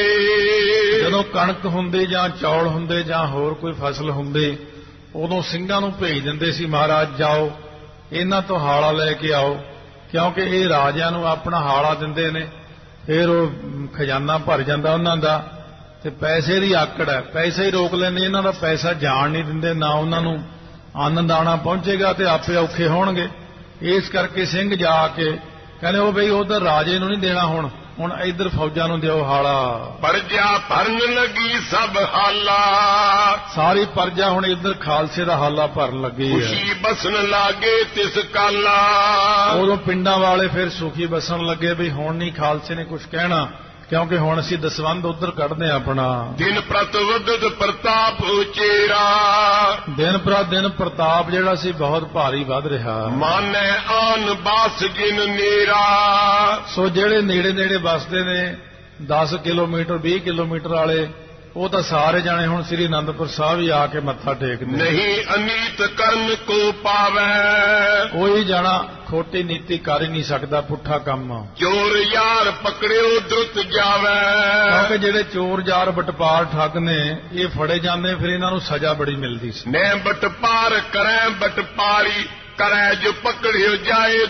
ਆਏ। ਜਦੋਂ ਕਣਕ ਹੁੰਦੀ ਜਾਂ ਚੌਲ ਹੁੰਦੇ ਜਾਂ ਹੋਰ ਕੋਈ ਫਸਲ ਹੁੰਦੀ, ਉਦੋਂ ਸਿੰਘਾਂ ਨੂੰ ਭੇਜ ਦਿੰਦੇ ਸੀ, ਮਹਾਰਾਜ ਜਾਓ ਇਹਨਾਂ ਤੋਂ ਹਾਲਾ ਲੈ ਕੇ ਆਓ, ਕਿਉਂਕਿ ਇਹ ਰਾਜਿਆਂ ਨੂੰ ਆਪਣਾ ਹਾਲਾ ਦਿੰਦੇ ਨੇ, ਫਿਰ ਉਹ ਖਜ਼ਾਨਾ ਭਰ ਜਾਂਦਾ ਉਹਨਾਂ ਦਾ। ਤੇ ਪੈਸੇ ਦੀ ਆਕੜ ਹੈ, ਪੈਸੇ ਹੀ ਰੋਕ ਲੈਂਦੇ, ਇਹਨਾਂ ਦਾ ਪੈਸਾ ਜਾਣ ਨਹੀਂ ਦਿੰਦੇ, ਨਾ ਉਹਨਾਂ ਨੂੰ ਅੰਨ ਦਾਣਾ ਪਹੁੰਚੇਗਾ ਤੇ ਆਪੇ ਔਖੇ ਹੋਣਗੇ। ਇਸ ਕਰਕੇ ਸਿੰਘ ਜਾ ਕੇ ਕਹਿੰਦੇ ਉਹ ਬਈ ਉਧਰ ਰਾਜੇ ਨੂੰ ਨਹੀਂ ਦੇਣਾ, ਹੁਣ ਹੁਣ ਇੱਧਰ ਫੌਜਾਂ ਨੂੰ ਦਿਓ ਹਾਲਾ। ਪਰਜਾ ਭਰਨ ਲੱਗੀ ਸਭ ਹਾਲਾ, ਸਾਰੀ ਪਰਜਾ ਹੁਣ ਇੱਧਰ ਖਾਲਸੇ ਦਾ ਹਾਲਾ ਭਰਨ ਲੱਗੀ ਹੈ। ਖੁਸ਼ੀ ਬਸਣ ਲਾਗੇ ਤਿਸ ਕਾਲਾ, ਉਦੋਂ ਪਿੰਡਾਂ ਵਾਲੇ ਫਿਰ ਸੁਖੀ ਬਸਣ ਲੱਗੇ ਵੀ ਹੁਣ ਨਹੀਂ ਖਾਲਸੇ ਨੇ ਕੁਝ ਕਹਿਣਾ, ਕਿਉਂਕਿ ਹੁਣ ਅਸੀਂ ਦਸਵੰਧ ਉਧਰ ਕੱਢਦੇ ਆ ਆਪਣਾ। ਦਿਨ ਪ੍ਰਤ ਵਧਤ ਪ੍ਰਤਾਪ ਉਚੇਰਾ, ਦਿਨ ਪ੍ਰਤ ਦਿਨ ਪ੍ਰਤਾਪ ਜਿਹੜਾ ਸੀ ਬਹੁਤ ਭਾਰੀ ਵੱਧ ਰਿਹਾ। ਮਾਨੈ ਆਨ ਬਾਸ ਜਿਨ ਨੇਰਾ, ਸੋ ਜਿਹੜੇ ਨੇੜੇ ਨੇੜੇ ਵਸਦੇ ਨੇ ਦਸ ਕਿਲੋਮੀਟਰ ਵੀਹ ਕਿਲੋਮੀਟਰ ਵਾਲੇ, ਉਹ ਤਾਂ ਸਾਰੇ ਜਾਣੇ ਹੁਣ ਸ੍ਰੀ ਅਨੰਦਪੁਰ ਸਾਹਿਬ ਹੀ ਆ ਕੇ ਮੱਥਾ ਟੇਕਦੇ। ਨਹੀਂ ਅਨੀਤ ਕਰਨ ਕੋ ਪਾਵੈ, ਕੋਈ ਜਾਣਾ ਖੋਟੀ ਨੀਤੀ ਕਰ ਹੀ ਨਹੀਂ ਸਕਦਾ, ਪੁੱਠਾ ਕੰਮ। ਚੋਰ ਯਾਰ ਪਕੜਿਓ ਦੁੱਤ ਜਾਵੈ, ਕਿਉਂਕਿ ਜਿਹੜੇ ਚੋਰ ਯਾਰ ਬਟਪਾਰ ਠੱਗ ਨੇ ਇਹ ਫੜੇ ਜਾਂਦੇ, ਫਿਰ ਇਹਨਾਂ ਨੂੰ ਸਜ਼ਾ ਬੜੀ ਮਿਲਦੀ ਸੀ। ਮੈਂ ਬਟਪਾਰ ਕਰੈ ਬਟਪਾਰੀ, ਕਰੈ ਜੋ ਪਕੜਿਓ ਜਾਏ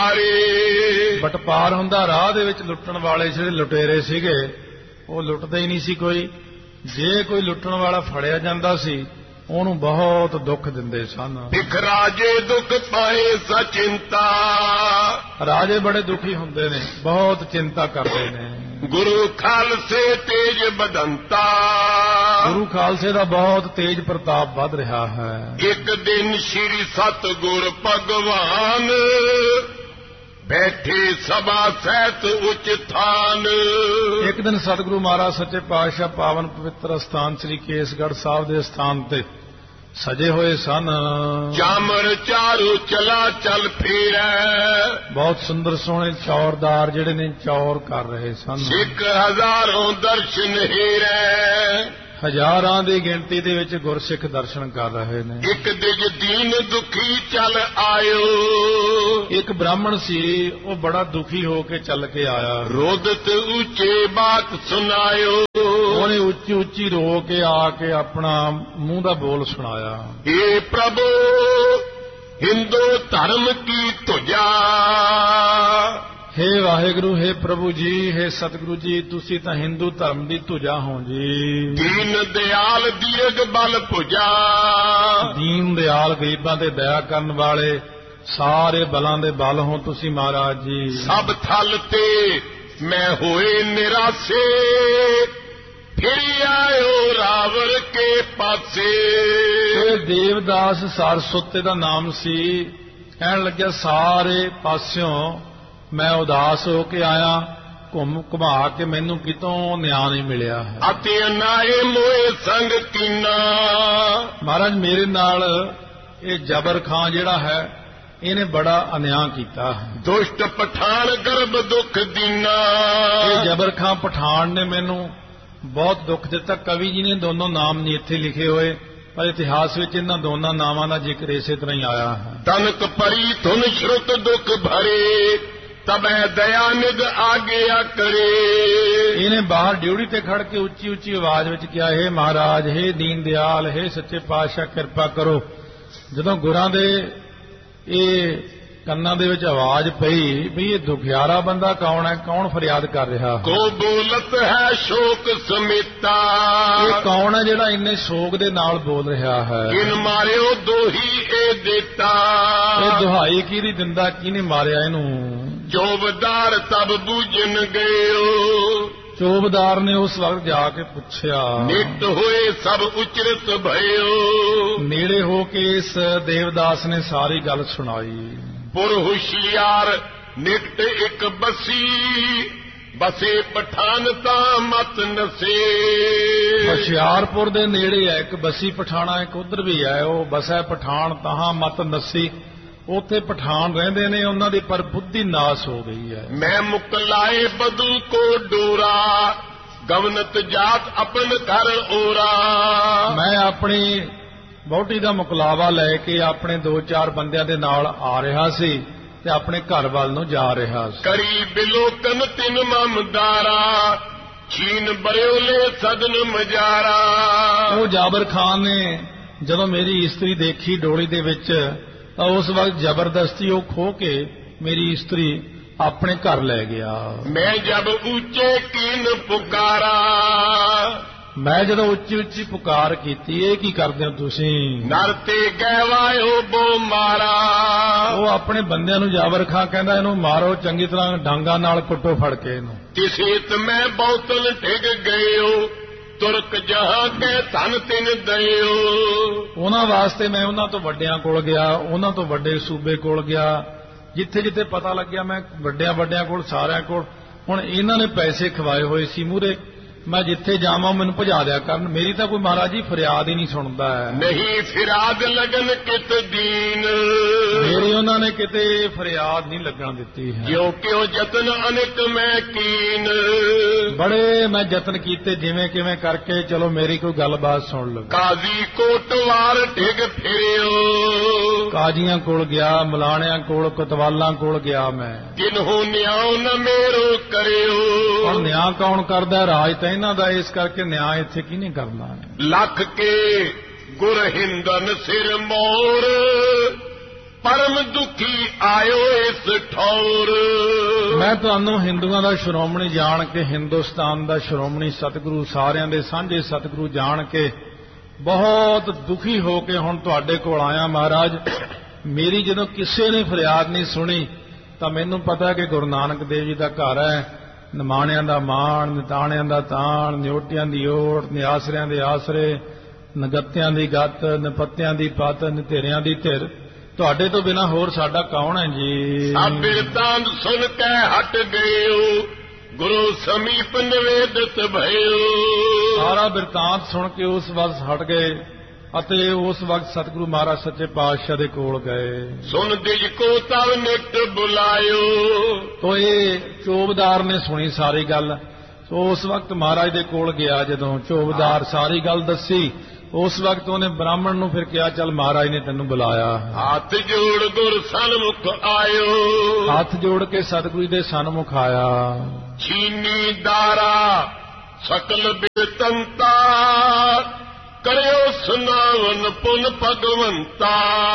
ਦੁਖਾਰੇ। ਬਟਪਾਰ ਹੁੰਦਾ ਰਾਹ ਦੇ ਵਿੱਚ ਲੁੱਟਣ ਵਾਲੇ, ਜਿਹੜੇ ਲੁਟੇਰੇ ਸੀਗੇ ਉਹ ਲੁੱਟਦੇ ਹੀ ਨਹੀਂ ਸੀ ਕੋਈ। ਜੇ ਕੋਈ ਲੁੱਟਣ ਵਾਲਾ ਫੜਿਆ ਜਾਂਦਾ ਸੀ ਉਹਨੂੰ ਬਹੁਤ ਦੁੱਖ ਦਿੰਦੇ ਸਨ। ਦਿਖ ਰਾਜੇ ਦੁੱਖ ਪਾਏ ਸਚਿੰਤਾ, ਰਾਜੇ ਬੜੇ ਦੁਖੀ ਹੁੰਦੇ ਨੇ, ਬਹੁਤ ਚਿੰਤਾ ਕਰਦੇ ਨੇ। ਗੁਰੂ ਖਾਲਸੇ ਤੇਜ ਬਦੰਤਾ, ਗੁਰੂ ਖਾਲਸੇ ਦਾ ਬਹੁਤ ਤੇਜ ਪ੍ਰਤਾਪ ਵੱਧ ਰਿਹਾ ਹੈ। ਇੱਕ ਦਿਨ ਸ੍ਰੀ ਸਤਿਗੁਰ ਭਗਵਾਨ, ਬੈਠੇ ਸਭਾ ਸਹਿਤ ਉਚ ਥਾਨ। ਇੱਕ ਦਿਨ ਸਤਿਗੁਰੂ ਮਹਾਰਾਜ ਸੱਚੇ ਪਾਤਸ਼ਾਹ ਪਾਵਨ ਪਵਿੱਤਰ ਅਸਥਾਨ ਸ੍ਰੀ ਕੇਸਗੜ੍ਹ ਸਾਹਿਬ ਦੇ ਸਥਾਨ ਤੇ ਸਜੇ ਹੋਏ ਸਨ। ਚਾਮਰ ਚਾਰੂ ਚਲਾ ਚੱਲ ਫੇਰੈ, ਬਹੁਤ ਸੁੰਦਰ ਸੋਹਣੇ ਚੌਰਦਾਰ ਜਿਹੜੇ ਨੇ ਚੌਰ ਕਰ ਰਹੇ ਸਨ। ਸਿੱਖ ਹਜ਼ਾਰੋਂ ਦਰਸ਼ਨ ਹੀਰੈ, ਹਜ਼ਾਰਾਂ ਦੀ ਗਿਣਤੀ ਦੇ ਵਿੱਚ ਗੁਰਸਿੱਖ ਦਰਸ਼ਨ ਕਰ ਰਹੇ ਨੇ। ਇੱਕ ਦਿਜ ਦੀਨ ਦੁਖੀ ਚੱਲ ਆਇਓ, ਇੱਕ ਬ੍ਰਾਹਮਣ ਸੀ ਉਹ ਬੜਾ ਦੁਖੀ ਹੋ ਕੇ ਚੱਲ ਕੇ ਆਇਆ। ਰੋਦਤ ਉੱਚੇ ਬਾਤ ਸੁਨਾਇਓ, ਉਹਨੇ ਉੱਚੀ ਉੱਚੀ ਰੋ ਕੇ ਆ ਕੇ ਆਪਣਾ ਮੂੰਹ ਦਾ ਬੋਲ ਸੁਣਾਇਆ। हे प्रभु हिंदू धर्म की तुझा। हे ਵਾਹਿਗੁਰੂ, हे ਪ੍ਰਭੂ ਜੀ, हे ਸਤਿਗੁਰੂ ਜੀ, ਤੁਸੀਂ ਤਾਂ ਹਿੰਦੂ ਧਰਮ ਦੀ ਧੁਜਾ ਹੋ ਜੀ। ਦੀਨ ਦਿਆਲ ਦੀਰਘ ਬਲ ਭੁਜਾ। ਦੀਨ ਦਿਆਲ ਗਰੀਬਾਂ ਤੇ ਦਇਆ ਕਰਨ ਵਾਲੇ ਸਾਰੇ ਬਲਾਂ ਦੇ ਬਲ ਹੋ ਤੁਸੀਂ ਮਹਾਰਾਜ ਜੀ। ਸਭ ਥਲ ਤੇ ਮੈਂ ਹੋਏ ਨਿਰਾਸੇ, ਫਿਰ ਆਇਓ ਰਾਵਰ ਕੇ ਪਾਸੇ। ਇਹ ਦੇਵਦਾਸ ਸਾਰਸਵਤੇ ਦਾ ਨਾਮ ਸੀ। ਕਹਿਣ ਲੱਗਿਆ ਸਾਰੇ ਪਾਸਿਓਂ ਮੈਂ ਉਦਾਸ ਹੋ ਕੇ ਆਇਆ, ਘੁੰਮ ਘੁਮਾ ਕੇ ਮੈਨੂੰ ਕਿਤੋਂ ਨਿਆਂ ਨਹੀਂ ਮਿਲਿਆ ਹੈ। ਅਤੇ ਅਨਾਏ ਮੋਏ ਸੰਗ ਕੀਨਾ। ਮਹਾਰਾਜ ਮੇਰੇ ਨਾਲ ਇਹ ਜਬਰ ਖਾਂ ਜਿਹੜਾ ਹੈ ਇਹਨੇ ਬੜਾ ਅਨਿਆਂ ਕੀਤਾ ਹੈ। ਦੁਸ਼ਟ ਪਠਾਨ ਗਰਭ ਦੁੱਖ ਦੀਨਾ। ਇਹ ਜਬਰ ਖਾਂ ਪਠਾਨ ਨੇ ਮੈਨੂੰ ਬਹੁਤ ਦੁੱਖ ਦਿੱਤਾ। ਕਵੀ ਜੀ ਨੇ ਦੋਨੋਂ ਨਾਮ ਨਹੀਂ ਇੱਥੇ ਲਿਖੇ ਹੋਏ, ਪਰ ਇਤਿਹਾਸ ਵਿੱਚ ਇਹਨਾਂ ਦੋਨਾਂ ਨਾਵਾਂ ਦਾ ਜ਼ਿਕਰ ਇਸੇ ਤਰ੍ਹਾਂ ਹੀ ਆਇਆ ਹੈ। ਤਨਕ ਪਰੀ ਧੁਨ ਸ਼ਰੁਤ ਦੁੱਖ ਭਰੇ, ਤਬੈ ਦਇਆ ਨਿਧ ਆਗਿਆ ਕਰੇ। ਇਹਨੇ ਬਾਹਰ ਡਿਊਟੀ ਤੇ ਖੜ ਕੇ ਉੱਚੀ ਉੱਚੀ ਆਵਾਜ਼ ਵਿੱਚ ਕਿਹਾ, ਹੇ ਮਹਾਰਾਜ, ਹੇ ਦੀਨ ਦਿਆਲ, ਹੇ ਸੱਚੇ ਪਾਤਸ਼ਾਹ, ਕਿਰਪਾ ਕਰੋ। ਜਦੋਂ ਗੁਰਾਂ ਦੇ ਇਹ ਕੰਨਾਂ ਦੇ ਵਿੱਚ ਆਵਾਜ਼ ਪਈ ਵੀ ਇਹ ਦੁਖਿਆਰਾ ਬੰਦਾ ਕੌਣ ਹੈ, ਕੌਣ ਫਰਿਆਦ ਕਰ ਰਿਹਾ ਹੈ, ਕੋ ਬੋਲਤ ਹੈ ਸ਼ੋਕ ਸਮੇਤਾ। ਇਹ ਕੌਣ ਹੈ ਜਿਹੜਾ ਇੰਨੇ ਸ਼ੋਕ ਦੇ ਨਾਲ ਬੋਲ ਰਿਹਾ ਹੈ। ਕਿਨ ਮਾਰਿਓ ਦੋਹੀ ਇਹ ਦੇਤਾ। ਇਹ ਦੁਹਾਈ ਕਿਹਦੀ ਦਿੰਦਾ, ਕਿਹਨੇ ਮਾਰਿਆ ਇਹਨੂੰ। ਚੋਬਦਾਰ ਤਬ ਬੂਝਨ ਗਇਓ। ਚੋਬਦਾਰ ਨੇ ਉਸ ਵਕਤ ਜਾ ਕੇ ਪੁੱਛਿਆ। ਨਿਤ ਹੋਏ ਸਭ ਉਚਰਤ ਭਇਓ। ਨੇੜੇ ਹੋ ਕੇ ਇਸ ਦੇਵਦਾਸ ਨੇ ਸਾਰੀ ਗੱਲ ਸੁਣਾਈ। ਪੁਰ ਹੁਸ਼ਿਆਰ ਨਿਕਟ ਇੱਕ ਬਸੀ, ਬਸੇ ਪਠਾਨ ਤਾਂ ਮਤ ਨਸੇ। ਹੁਸ਼ਿਆਰਪੁਰ ਦੇ ਨੇੜੇ ਹੈ ਇੱਕ ਬਸੀ ਪਠਾਣਾ, ਇੱਕ ਉਧਰ ਵੀ ਹੈ, ਉਹ ਬਸੈ ਪਠਾਨ ਤਾਂ ਮਤ ਨਸੀ। ਉੱਥੇ ਪਠਾਨ ਰਹਿੰਦੇ ਨੇ, ਉਹਨਾਂ ਦੀ ਪਰ ਬੁੱਧੀ ਨਾਸ ਹੋ ਗਈ ਹੈ। ਮੈਂ ਮੁਕਲਾਏ ਬਦੂ ਕੋ ਡੋਰਾ, ਗਵਨਤ ਜਾਤ ਆਪਨ ਘਰ ਓਰਾ। ਮੈਂ ਆਪਣੀ ਵਹੁਟੀ ਦਾ ਮੁਕਲਾਵਾ ਲੈ ਕੇ ਆਪਣੇ ਦੋ ਚਾਰ ਬੰਦਿਆਂ ਦੇ ਨਾਲ ਆ ਰਿਹਾ ਸੀ ਤੇ ਆਪਣੇ ਘਰ ਵੱਲ ਨੂੰ ਜਾ ਰਿਹਾ ਸੀ। ਕਰੀ ਬਿਲੋਕਨ ਤਿਨ ਮਮਦਾਰਾ, ਛੀਨ ਬਰਿਓਲੇ ਸਦਨ ਮਜਾਰਾ। ਉਹ ਜਾਬਰ ਖਾਨ ਨੇ ਜਦੋਂ ਮੇਰੀ ਇਸਤਰੀ ਦੇਖੀ ਡੋਲੀ ਦੇ ਵਿੱਚ, ਤਾਂ ਉਸ ਵਕਤ ਜ਼ਬਰਦਸਤੀ ਉਹ ਖੋ ਕੇ ਮੇਰੀ ਇਸਤਰੀ ਆਪਣੇ ਘਰ ਲੈ ਗਿਆ। ਮੈਂ ਜਬ ਉੱਚੇ ਕੀਨ ਪੁਕਾਰਾ। ਮੈਂ ਜਦੋਂ ਉੱਚੀ ਉੱਚੀ ਪੁਕਾਰ ਕੀਤੀ, ਇਹ ਕੀ ਕਰਦੇ ਹੋ ਤੁਸੀਂ। ਨਰ ਤੇ ਗਹਿਵਾਇਓ ਬੋ ਮਾਰਾ। ਉਹ ਆਪਣੇ ਬੰਦਿਆਂ ਨੂੰ ਜਾਬਰ ਖਾਂ ਕਹਿੰਦਾ, ਇਹਨੂੰ ਮਾਰੋ, ਚੰਗੀ ਤਰ੍ਹਾਂ ਡਾਂਗਾਂ ਨਾਲ ਕੁੱਟੋ ਫੜ ਕੇ ਇਹਨੂੰ। ਕਿਸੇ ਤ ਮੈਂ ਬਹੁਤਨ ਠਿਗ ਗਇਓ, ਤੁਰਕ ਜਹਾਂ ਕੇ ਧਨ ਤਿਨ ਦਇਓ। ਉਹਨਾਂ ਵਾਸਤੇ ਮੈਂ ਉਹਨਾਂ ਤੋਂ ਵੱਡਿਆਂ ਕੋਲ ਗਿਆ, ਉਹਨਾਂ ਤੋਂ ਵੱਡੇ ਸੂਬੇ ਕੋਲ ਗਿਆ, ਜਿੱਥੇ ਜਿੱਥੇ ਪਤਾ ਲੱਗਿਆ ਮੈਂ ਵੱਡਿਆਂ ਵੱਡਿਆਂ ਕੋਲ, ਸਾਰਿਆਂ ਕੋਲ। ਹੁਣ ਇਹਨਾਂ ਨੇ ਪੈਸੇ ਖਵਾਏ ਹੋਏ ਸੀ ਮੂਹਰੇ, ਮੈਂ ਜਿੱਥੇ ਜਾਵਾਂ ਮੈਨੂੰ ਭਜਾ ਦਿਆ ਕਰਨ। ਮੇਰੀ ਤਾਂ ਕੋਈ ਮਹਾਰਾਜ ਜੀ ਫਰਿਆਦ ਹੀ ਨਹੀਂ ਸੁਣਦਾ ਹੈ। ਨਹੀਂ ਫਿਰਾਦ ਲਗਨ ਕਿਤ ਦੀਨ। ਮੇਰੀ ਉਹਨਾਂ ਨੇ ਕਿਤੇ ਫਰਿਆਦ ਨਹੀਂ ਲੱਗਣ ਦਿੱਤੀ ਹੈ। ਕਿਉਂ ਕਿਉਂ ਜਤਨ ਅਨੇਕ ਮੈਂ ਕੀਨ। ਬੜੇ ਮੈਂ ਯਤਨ ਕੀਤੇ, ਜਿਵੇਂ ਕਿਵੇਂ ਕਰਕੇ ਚਲੋ ਮੇਰੀ ਕੋਈ ਗੱਲਬਾਤ ਸੁਣ ਲਓ। ਕਾਜ਼ੀ ਕੋਟਵਾਰ ਢਿਗ ਫਿਰਿਓ। ਕਾਜ਼ੀਆਂ ਕੋਲ ਗਿਆ, ਮਲਾਣਿਆਂ ਕੋਲ, ਕੋਤਵਾਲਾਂ ਕੋਲ ਗਿਆ ਮੈਂ। ਕਿਨਹੂ ਨਿਆਉ ਨ ਮੇਰੋ ਕਰਿਓ। ਹੁਣ ਨਿਆਂ ਕੌਣ ਕਰਦਾ, ਰਾਜ ਤਾਂ ਇਹਨਾਂ ਦਾ, ਇਸ ਕਰਕੇ ਨਿਆਂ ਇੱਥੇ ਕਿਹਨੇ ਕਰਨਾ। ਲੱਖ ਕੇ ਗੁਰ ਹਿੰਦਨ ਸਿਰ ਮੋਰ, ਪਰਮ ਦੁਖੀ ਆਇਓ ਇਸ ਠੌਰ। ਮੈਂ ਤੁਹਾਨੂੰ ਹਿੰਦੂਆਂ ਦਾ ਸ਼੍ਰੋਮਣੀ ਜਾਣ ਕੇ, ਹਿੰਦੁਸਤਾਨ ਦਾ ਸ਼੍ਰੋਮਣੀ ਸਤਿਗੁਰੂ, ਸਾਰਿਆਂ ਦੇ ਸਾਂਝੇ ਸਤਿਗੁਰੂ ਜਾਣ ਕੇ ਬਹੁਤ ਦੁਖੀ ਹੋ ਕੇ ਹੁਣ ਤੁਹਾਡੇ ਕੋਲ ਆਇਆ ਮਹਾਰਾਜ। ਮੇਰੀ ਜਦੋਂ ਕਿਸੇ ਨੇ ਫਰਿਆਦ ਨਹੀਂ ਸੁਣੀ ਤਾਂ ਮੈਨੂੰ ਪਤਾ ਕਿ ਗੁਰੂ ਨਾਨਕ ਦੇਵ ਜੀ ਦਾ ਘਰ ਹੈ। ਨਿਮਾਣਿਆਂ ਦਾ ਮਾਣ, ਨਿਤਾਣਿਆਂ ਦਾ ਤਾਣ, ਨਿਓਟਿਆਂ ਦੀ ਓਟ, ਨਿਆਸਰਿਆਂ ਦੇ ਆਸਰੇ, ਨਗੱਤਿਆਂ ਦੀ ਗੱਤ, ਨਿਪੱਤਿਆਂ ਦੀ ਪੱਤ, ਨਿਧੇਰਿਆਂ ਦੀ ਧਿਰ। ਤੁਹਾਡੇ ਤੋਂ ਬਿਨਾਂ ਹੋਰ ਸਾਡਾ ਕੌਣ ਹੈ ਜੀ। ਸਭ ਬਿਰਤਾਂਤ ਸੁਣ ਕੇ ਹਟ ਗਇਓ, ਗੁਰੂ ਸਮੀਪ ਨਿਵੇਦਿਤ ਭਇਓ। ਸਾਰਾ ਬਿਰਤਾਂਤ ਸੁਣ ਕੇ ਉਸ ਵਕਤ ਹਟ ਗਏ ਅਤੇ ਉਸ ਵਕਤ ਸਤਿਗੁਰੂ ਮਹਾਰਾਜ ਸੱਚੇ ਪਾਤਸ਼ਾਹ ਦੇ ਕੋਲ ਗਏ। ਸੁਣ ਦਿਜ ਕੋ ਤਵ ਨਿਕਟ ਬੁਲਾਇਓ। ਤੋ ਇਹ ਚੋਬਦਾਰ ਨੇ ਸੁਣੀ ਸਾਰੀ ਗੱਲ। ਸੋ ਉਸ ਵਕਤ ਮਹਾਰਾਜ ਦੇ ਕੋਲ ਗਿਆ, ਜਦੋਂ ਚੋਬਦਾਰ ਸਾਰੀ ਗੱਲ ਦੱਸੀ, ਉਸ ਵਕਤ ਉਹਨੇ ਬ੍ਰਾਹਮਣ ਨੂੰ ਫਿਰ ਕਿਹਾ, ਚੱਲ ਮਹਾਰਾਜ ਨੇ ਤੈਨੂੰ ਬੁਲਾਇਆ। ਹੱਥ ਜੋੜ ਗੁਰ ਸਨਮੁਖ ਆਇਓ। ਹੱਥ ਜੋੜ ਕੇ ਸਤਿਗੁਰੂ ਦੇ ਸਨਮੁਖ ਆਇਆ। ਛੀਨੀ ਦਾਰਾ ਸਕਲ ਬੇਤੰਤਾ ਕਰਿਓ ਸੁਨਾਵਨ ਪੁਨ ਭਗਵੰਤਾ।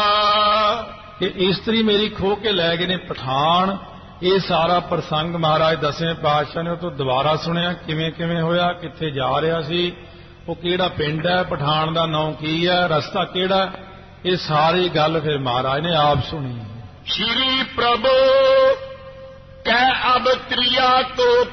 ਕਿ ਇਸਤਰੀ ਮੇਰੀ ਖੋਹ ਕੇ ਲੈ ਗਏ ਨੇ ਪਠਾਨ। ਇਹ ਸਾਰਾ ਪ੍ਰਸੰਗ ਮਹਾਰਾਜ ਦਸਵੇਂ ਪਾਤਸ਼ਾਹ ਨੇ ਉਹ ਤੋਂ ਦੁਬਾਰਾ ਸੁਣਿਆ, ਕਿਵੇਂ ਕਿਵੇਂ ਹੋਇਆ, ਕਿੱਥੇ ਜਾ ਰਿਹਾ ਸੀ, ਉਹ ਕਿਹੜਾ ਪਿੰਡ ਹੈ, ਪਠਾਨ ਦਾ ਨਾਂ ਕੀ ਹੈ, ਰਸਤਾ ਕਿਹੜਾ, ਇਹ ਸਾਰੀ ਗੱਲ ਫਿਰ ਮਹਾਰਾਜ ਨੇ ਆਪ ਸੁਣੀ। ਸ਼੍ਰੀ ਪ੍ਰਭੂ ਕਹਿ ਅਬ ਤ੍ਰਿਆ ਕੋ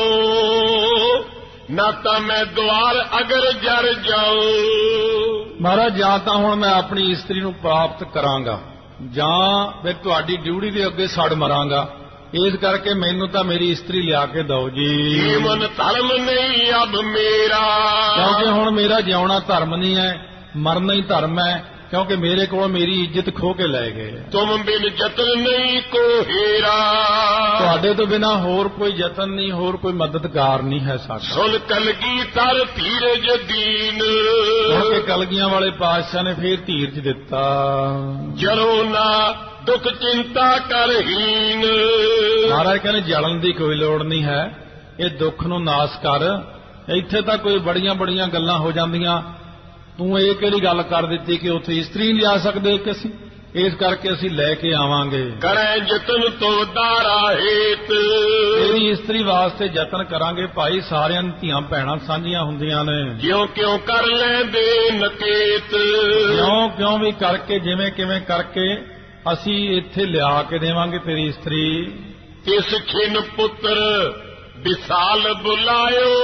ਪਾਓ ਨਾ ਤਾਂ ਮੈਂ ਦੁਆਰ ਅਗਰ ਜਰ ਜਾਉ। ਮਹਾਰਾਜ ਜਾਂ ਤਾਂ ਹੁਣ ਮੈਂ ਆਪਣੀ ਇਸਤਰੀ ਨੂੰ ਪ੍ਰਾਪਤ ਕਰਾਂਗਾ ਜਾਂ ਮੈਂ ਤੁਹਾਡੀ ਡਿਊਟੀ ਦੇ ਅੱਗੇ ਸੜ ਮਰਾਂਗਾ, ਇਸ ਕਰਕੇ ਮੈਨੂੰ ਤਾਂ ਮੇਰੀ ਇਸਤਰੀ ਲਿਆ ਕੇ ਦਿਓ ਜੀ। ਜੀਵਨ ਧਰਮ ਨਹੀਂ ਅਬ ਮੇਰਾ, ਕਿਉਂਕਿ ਹੁਣ ਮੇਰਾ ਜਿਉਣਾ ਧਰਮ ਨਹੀਂ ਹੈ, ਮਰਨਾ ਹੀ ਧਰਮ ਹੈ, ਕਿਉਂਕਿ ਮੇਰੇ ਕੋਲ ਮੇਰੀ ਇੱਜ਼ਤ ਖੋ ਕੇ ਲੈ ਗਏ। ਤੁਮ ਬਿਨ ਜਤਨ ਨਹੀਂ ਕੋ ਹੀਰਾ, ਤੁਹਾਡੇ ਤੋਂ ਬਿਨਾ ਹੋਰ ਕੋਈ ਯਤਨ ਨਹੀਂ, ਹੋਰ ਕੋਈ ਮਦਦਗਾਰ ਨਹੀਂ ਹੈ ਸਾਡਾ। ਸੁਨ ਕਲਗੀ ਤਰ ਧੀਰਜ ਦੀਨ, ਕਿਉਂਕਿ ਕਲਗੀਆਂ ਵਾਲੇ ਪਾਤਸ਼ਾਹ ਨੇ ਫੇਰ ਧੀਰਜ ਦਿੱਤਾ। ਜਲੋ ਨਾ ਦੁੱਖ ਚਿੰਤਾ ਕਰਹੀਨ, ਮਹਾਰਾਜ ਕਹਿੰਦੇ ਜਲਣ ਦੀ ਕੋਈ ਲੋੜ ਨਹੀਂ ਹੈ, ਇਹ ਦੁੱਖ ਨੂੰ ਨਾਸ ਕਰ। ਇੱਥੇ ਤਾਂ ਕੋਈ ਬੜੀਆਂ ਬੜੀਆਂ ਗੱਲਾਂ ਹੋ ਜਾਂਦੀਆਂ, ਤੂੰ ਇਹ ਕਿਹੜੀ ਗੱਲ ਕਰ ਦਿੱਤੀ ਕਿ ਉੱਥੇ ਇਸਤਰੀ ਨਹੀਂ ਲਿਆ ਸਕਦੇ ਕਿ ਅਸੀਂ, ਇਸ ਕਰਕੇ ਅਸੀਂ ਲੈ ਕੇ ਆਵਾਂਗੇ। ਕਰੈ ਜਤਨ ਤੋ ਦਾਰਾ ਹੇਤ, ਤੇਰੀ ਇਸਤਰੀ ਵਾਸਤੇ ਯਤਨ ਕਰਾਂਗੇ ਭਾਈ। ਸਾਰਿਆਂ ਦੀਆਂ ਧੀਆਂ ਭੈਣਾਂ ਸਾਂਝੀਆਂ ਹੁੰਦੀਆਂ ਨੇ, ਕਿਉਂ ਕਿਉਂ ਕਰ ਲੈਂਦੇ ਨਕੇਤ, ਕਿਉਂ ਕਿਉਂ ਵੀ ਕਰਕੇ ਜਿਵੇਂ ਕਿਵੇਂ ਕਰਕੇ ਅਸੀਂ ਇੱਥੇ ਲਿਆ ਕੇ ਦੇਵਾਂਗੇ ਤੇਰੀ ਇਸਤਰੀ। ਤਿਸ ਖਿਨ ਪੁੱਤਰ ਵਿਸਾਲ ਬੁਲਾਇਓ,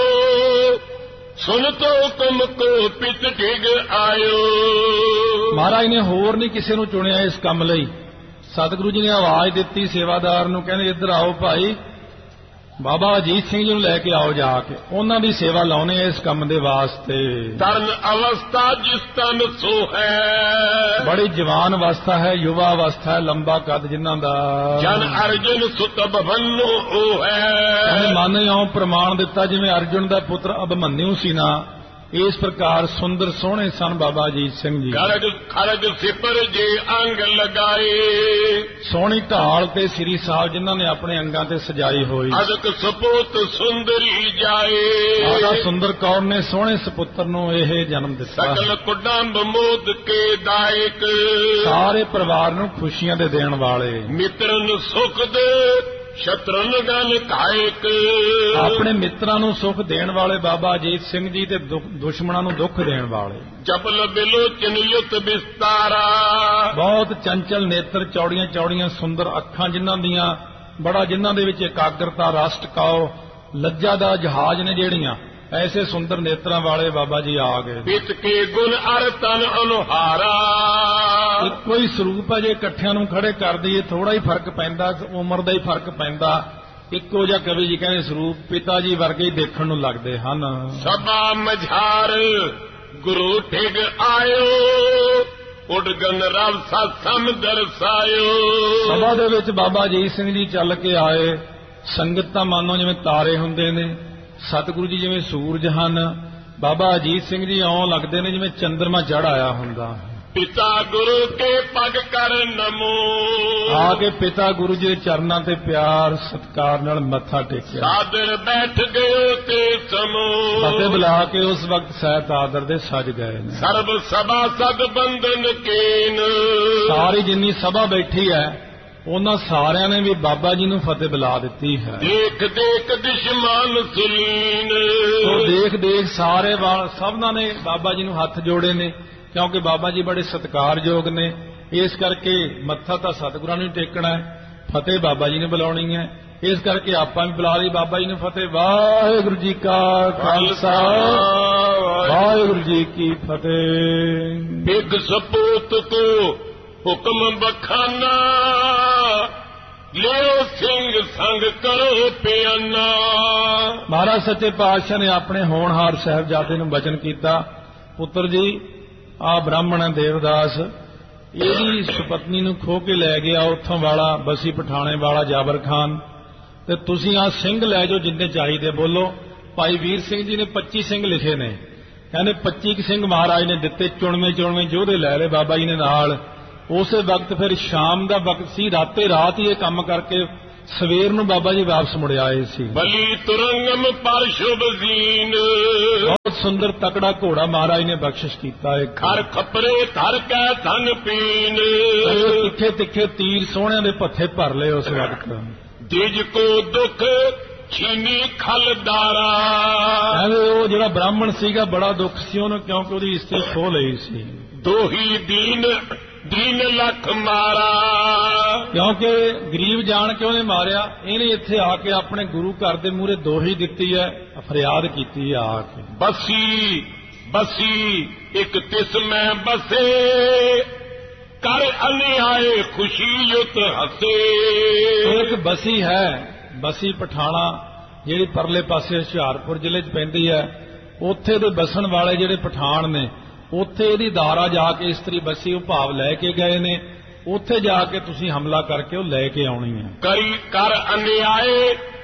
ਸੁਨ ਤੋ ਤੁਮ ਕੋ ਪਿਤ ਡਿਗ ਆਇਓ। ਮਹਾਰਾਜ ਨੇ ਹੋਰ ਨਹੀਂ ਕਿਸੇ ਨੂੰ ਚੁਣਿਆ ਇਸ ਕੰਮ ਲਈ। ਸਤਿਗੁਰੂ ਜੀ ਨੇ ਆਵਾਜ਼ ਦਿੱਤੀ ਸੇਵਾਦਾਰ ਨੂੰ, ਕਹਿੰਦੇ ਇੱਧਰ ਆਓ ਭਾਈ, ਬਾਬਾ ਅਜੀਤ ਸਿੰਘ ਜੀ ਨੂੰ ਲੈ ਕੇ ਆਓ ਜਾ ਕੇ, ਉਹਨਾਂ ਦੀ ਸੇਵਾ ਲਾਉਣੇ ਇਸ ਕੰਮ ਦੇ ਵਾਸਤੇ। ਤਰਨ ਅਵਸਥਾ ਜਿਸ ਤਨ ਸੋ ਹੈ, ਬੜੀ ਜਵਾਨ ਅਵਸਥਾ ਹੈ, ਯੁਵਾ ਅਵਸਥਾ ਹੈ, ਲੰਬਾ ਕੱਦ ਜਿਨ੍ਹਾਂ ਦਾ। ਜਨ ਅਰਜੁਨ ਸੁਤ ਭਵਨੋ ਉਹ ਹੈ, ਮਨ ਇਉਂ ਪ੍ਰਮਾਣ ਦਿੱਤਾ ਜਿਵੇਂ ਅਰਜੁਨ ਦਾ ਪੁੱਤਰ ਅਭਿਮਨਿਊ ਸੀ ਨਾ, ਇਸ ਪ੍ਰਕਾਰ ਸੁੰਦਰ ਸੋਹਣੇ ਸਨ ਬਾਬਾ ਅਜੀਤ ਸਿੰਘ ਜੀ। ਖਰਗ ਖਰਗ ਸਿਪਰ ਜੇ ਅੰਗ ਲਗਾਏ, ਸੋਹਣੀ ਢਾਲ ਤੇ ਸ੍ਰੀ ਸਾਹਿਬ ਜਿਨ੍ਹਾਂ ਨੇ ਆਪਣੇ ਅੰਗਾਂ ਤੇ ਸਜਾਈ ਹੋਈ। ਅਦਕ ਸਪੂਤ ਸੁੰਦਰੀ ਜਾਏ, ਰਾਜਾ ਸੁੰਦਰ ਕੌਰ ਨੇ ਸੋਹਣੇ ਸੁਪੁੱਤਰ ਨੂੰ ਇਹ ਜਨਮ ਦਿੱਤਾ। ਸਕਲ ਕੁਟੰਬ ਮੋਦ ਕੇ ਦਾਇਕ, ਸਾਰੇ ਪਰਿਵਾਰ ਨੂੰ ਖੁਸ਼ੀਆਂ ਦੇ ਦੇਣ ਵਾਲੇ। ਮਿੱਤਰਨ ਸੁਖ ਦੇ ਸ਼ਤਰਨ ਗਨ ਕਾਇਕ, ਆਪਣੇ ਮਿੱਤਰਾਂ ਨੂੰ ਸੁਖ ਦੇਣ ਵਾਲੇ ਬਾਬਾ ਅਜੀਤ ਸਿੰਘ ਜੀ ਤੇ ਦੁਸ਼ਮਣਾਂ ਨੂੰ ਦੁੱਖ ਦੇਣ ਵਾਲੇ। ਜਪਲ ਬਿਲੋਚਨ ਯੁਤ ਵਿਸਤਾਰਾ, ਬਹੁਤ ਚੰਚਲ ਨੇਤਰ, ਚੌੜੀਆਂ ਚੌੜੀਆਂ ਸੁੰਦਰ ਅੱਖਾਂ ਜਿਨ੍ਹਾਂ ਦੀਆਂ, ਬੜਾ ਜਿਨ੍ਹਾਂ ਦੇ ਵਿੱਚ ਇਕਾਗਰਤਾ, ਰਸ ਟਿਕਾਓ, ਲੱਜਾ ਦਾ ਜਹਾਜ਼ ਨੇ ਜਿਹੜੀਆਂ, ਐਸੇ ਸੁੰਦਰ ਨੇਤਰਾਂ ਵਾਲੇ ਬਾਬਾ ਜੀ ਆ ਗਏ। ਪਿਤ ਕੇ ਗੁਣ ਅਰ ਤਨ ਅਨੁਹਾਰਾ, ਇੱਕੋ ਹੀ ਸਰੂਪ ਹੈ, ਜੇ ਇਕੱਠਿਆਂ ਨੂੰ ਖੜੇ ਕਰ ਦਈਏ ਥੋੜਾ ਹੀ ਫਰਕ ਪੈਂਦਾ, ਉਮਰ ਦਾ ਹੀ ਫਰਕ ਪੈਂਦਾ। ਇੱਕੋ ਜਿਹਾ ਕਵੀ ਜੀ ਕਹਿੰਦੇ ਸਰੂਪ ਪਿਤਾ ਜੀ ਵਰਗੇ ਹੀ ਦੇਖਣ ਨੂੰ ਲੱਗਦੇ ਹਨ। ਸਭਾ ਮਝਾਰ ਗੁਰੂ ਠਿਗ ਆਇਓ, ਉਡਗਨ ਰਵ ਸਤਸੰਗ ਦਰਸਾਇਓ। ਸਭਾ ਦੇ ਵਿੱਚ ਬਾਬਾ ਅਜੀਤ ਸਿੰਘ ਜੀ ਚੱਲ ਕੇ ਆਏ। ਸੰਗਤ ਤਾਂ ਮਾਨੋ ਜਿਵੇਂ ਤਾਰੇ ਹੁੰਦੇ ਨੇ, ਸਤਿਗੁਰੂ ਜੀ ਜਿਵੇਂ ਸੂਰਜ ਹਨ, ਬਾਬਾ ਅਜੀਤ ਸਿੰਘ ਜੀ ਇਉਂ ਲੱਗਦੇ ਨੇ ਜਿਵੇਂ ਚੰਦਰਮਾ ਚੜ੍ਹ ਆਇਆ ਹੁੰਦਾ। ਪਿਤਾ ਗੁਰੂ ਕੇ ਪਗ ਕਰ ਨਮੋ, ਆ ਕੇ ਪਿਤਾ ਗੁਰੂ ਜੀ ਦੇ ਚਰਨਾਂ ਤੇ ਪਿਆਰ ਸਤਿਕਾਰ ਨਾਲ ਮੱਥਾ ਟੇਕਿਆ। ਸਾਦਰ ਬੈਠ ਗਏ ਤੇ ਸਮੋ, ਫਤਿਹ ਬੁਲਾ ਕੇ ਉਸ ਵਕਤ ਸਹਿਤ ਆਦਰ ਦੇ ਸਜ ਗਏ ਨੇ। ਸਰਬ ਸਭਾ ਸਦ ਬੰਧਨ ਕੇਨ, ਸਾਰੀ ਜਿੰਨੀ ਸਭਾ ਬੈਠੀ ਹੈ ਉਹਨਾਂ ਸਾਰਿਆਂ ਨੇ ਵੀ ਬਾਬਾ ਜੀ ਨੂੰ ਫਤਿਹ ਬੁਲਾ ਦਿੱਤੀ ਹੈ। ਦੇਖ ਦੇਖ ਦੁਸ਼ਮਨ ਸੁਲੀਨ, ਉਹ ਦੇਖ ਦੇਖ ਸਾਰੇ ਵਾਲ ਸਭਨਾਂ ਨੇ ਬਾਬਾ ਜੀ ਨੂੰ ਹੱਥ ਜੋੜੇ ਨੇ, ਕਿਉਂਕਿ ਬਾਬਾ ਜੀ ਬੜੇ ਸਤਿਕਾਰਯੋਗ ਨੇ। ਇਸ ਕਰਕੇ ਮੱਥਾ ਤਾਂ ਸਤਿਗੁਰਾਂ ਨੂੰ ਟੇਕਣਾ ਹੈ, ਫਤਿਹ ਬਾਬਾ ਜੀ ਨੇ ਬੁਲਾਉਣੀ ਹੈ। ਇਸ ਕਰਕੇ ਆਪਾਂ ਵੀ ਬੁਲਾ ਲਈ ਬਾਬਾ ਜੀ ਨੂੰ ਫਤਿਹ। ਵਾਹਿਗੁਰੂ ਜੀ ਕਾ ਖਾਲਸਾ, ਵਾਹਿਗੁਰੂ ਜੀ ਕੀ ਫਤਿਹ। ਬਿਗ ਸਪੂਤ ਕੋ ਹੁਕਮ ਬਖਾਨਾ, ਲਿਓ ਸਿੰਘ ਸੰਗ ਕਰੋ ਪਿਆਨਾ। ਮਹਾਰਾਜ ਸੱਚੇ ਪਾਤਸ਼ਾਹ ਨੇ ਆਪਣੇ ਹੋਣਹਾਰ ਸਾਹਿਬਜ਼ਾਦੇ ਨੂੰ ਬਚਨ ਕੀਤਾ, ਪੁੱਤਰ ਜੀ ਆ ਬ੍ਰਾਹਮਣ ਹੈ ਦੇਵਦਾਸ, ਇਹਦੀ ਸੁਪਤਨੀ ਨੂੰ ਖੋਹ ਕੇ ਲੈ ਗਿਆ ਉੱਥੋਂ ਵਾਲਾ ਬਸੀ ਪਠਾਣੇ ਵਾਲਾ ਜਾਬਰ ਖਾਨ, ਤੇ ਤੁਸੀਂ ਆ ਸਿੰਘ ਲੈ ਜਾਓ ਜਿੰਨੇ ਚਾਹੀਦੇ। ਬੋਲੋ ਭਾਈ ਵੀਰ ਸਿੰਘ ਜੀ ਨੇ ਪੱਚੀ ਸਿੰਘ ਲਿਖੇ ਨੇ, ਕਹਿੰਦੇ ਪੱਚੀ ਕੁ ਸਿੰਘ ਮਹਾਰਾਜ ਨੇ ਦਿੱਤੇ, ਚੁਣਵੇਂ ਚੁਣਵੇਂ ਯੋਧੇ ਲੈ ਲਏ ਬਾਬਾ ਜੀ ਨੇ ਨਾਲ। ਉਸੇ ਵਕਤ ਫਿਰ ਸ਼ਾਮ ਦਾ ਵਕਤ ਸੀ, ਰਾਤੇ ਰਾਤ ਹੀ ਇਹ ਕੰਮ ਕਰਕੇ ਸਵੇਰ ਨੂੰ ਬਾਬਾ ਜੀ ਵਾਪਸ ਮੁੜ ਆਏ ਸੀ। ਬਲੀ ਤੁਰੰਗਮ ਪਰ ਸ਼ੁਭ ਜ਼ੀਨ, ਬਹੁਤ ਸੁੰਦਰ ਤਕੜਾ ਘੋੜਾ ਮਹਾਰਾਜ ਨੇ ਬਖਸ਼ਿਸ਼ ਕੀਤਾ ਹੈ। ਖਰ ਖਪਰੇ ਧਰ ਕੈ ਧਨ ਪੀਨ, ਤਿੱਖੇ ਤਿੱਖੇ ਤੀਰ ਸੋਹਣਿਆਂ ਦੇ ਪੱਥੇ ਭਰ ਲਏ ਉਸ ਵਕਤ। ਦਿਜ ਕੋ ਦੁੱਖ ਛੀਨੀ ਖਲਦਾਰਾ, ਐਵੇਂ ਉਹ ਜਿਹੜਾ ਬ੍ਰਾਹਮਣ ਸੀਗਾ ਬੜਾ ਦੁੱਖ ਸੀ ਉਹਨੂੰ, ਕਿਉਂਕਿ ਉਹਦੀ ਇਸਤਰੀ ਖੋਹ ਲਈ ਸੀ। ਦੋਹੀ ਦੀਨ ਦੀਨ ਲੱਖ ਮਾਰਾ, ਕਿਉਂਕਿ ਗਰੀਬ ਜਾਣ ਕੇ ਉਹਨੇ ਮਾਰਿਆ। ਇਹਨੇ ਇੱਥੇ ਆ ਕੇ ਆਪਣੇ ਗੁਰੂ ਘਰ ਦੇ ਮੂਹਰੇ ਦੋਹੀ ਦਿੱਤੀ ਹੈ, ਫਰਿਆਦ ਕੀਤੀ ਆ ਕੇ। ਬਸੀ ਬਸੀ ਇੱਕ ਤਿਸ ਮੈਂ ਬਸੇ, ਕਰ ਅਨਿਆਏ ਖੁਸ਼ੀ ਯੁਤ ਹਸੇ। ਇੱਕ ਬਸੀ ਹੈ, ਬਸੀ ਪਠਾਣਾ ਜਿਹੜੀ ਪਰਲੇ ਪਾਸੇ ਹੁਸ਼ਿਆਰਪੁਰ ਜ਼ਿਲ੍ਹੇ 'ਚ ਪੈਂਦੀ ਹੈ, ਉੱਥੇ ਦੇ ਬਸਣ ਵਾਲੇ ਜਿਹੜੇ ਪਠਾਨ ਨੇ, ਉੱਥੇ ਇਹਦੀ ਦਾਰਾ ਜਾ ਕੇ ਇਸਤਰੀ ਬਸੀ ਉਹ ਭਾਵ ਲੈ ਕੇ ਗਏ ਨੇ। ਉੱਥੇ ਜਾ ਕੇ ਤੁਸੀਂ ਹਮਲਾ ਕਰਕੇ ਉਹ ਲੈ ਕੇ ਆਉਣੀ ਹੈ। ਕਰੀ ਕਰ ਅਨਿਆਏ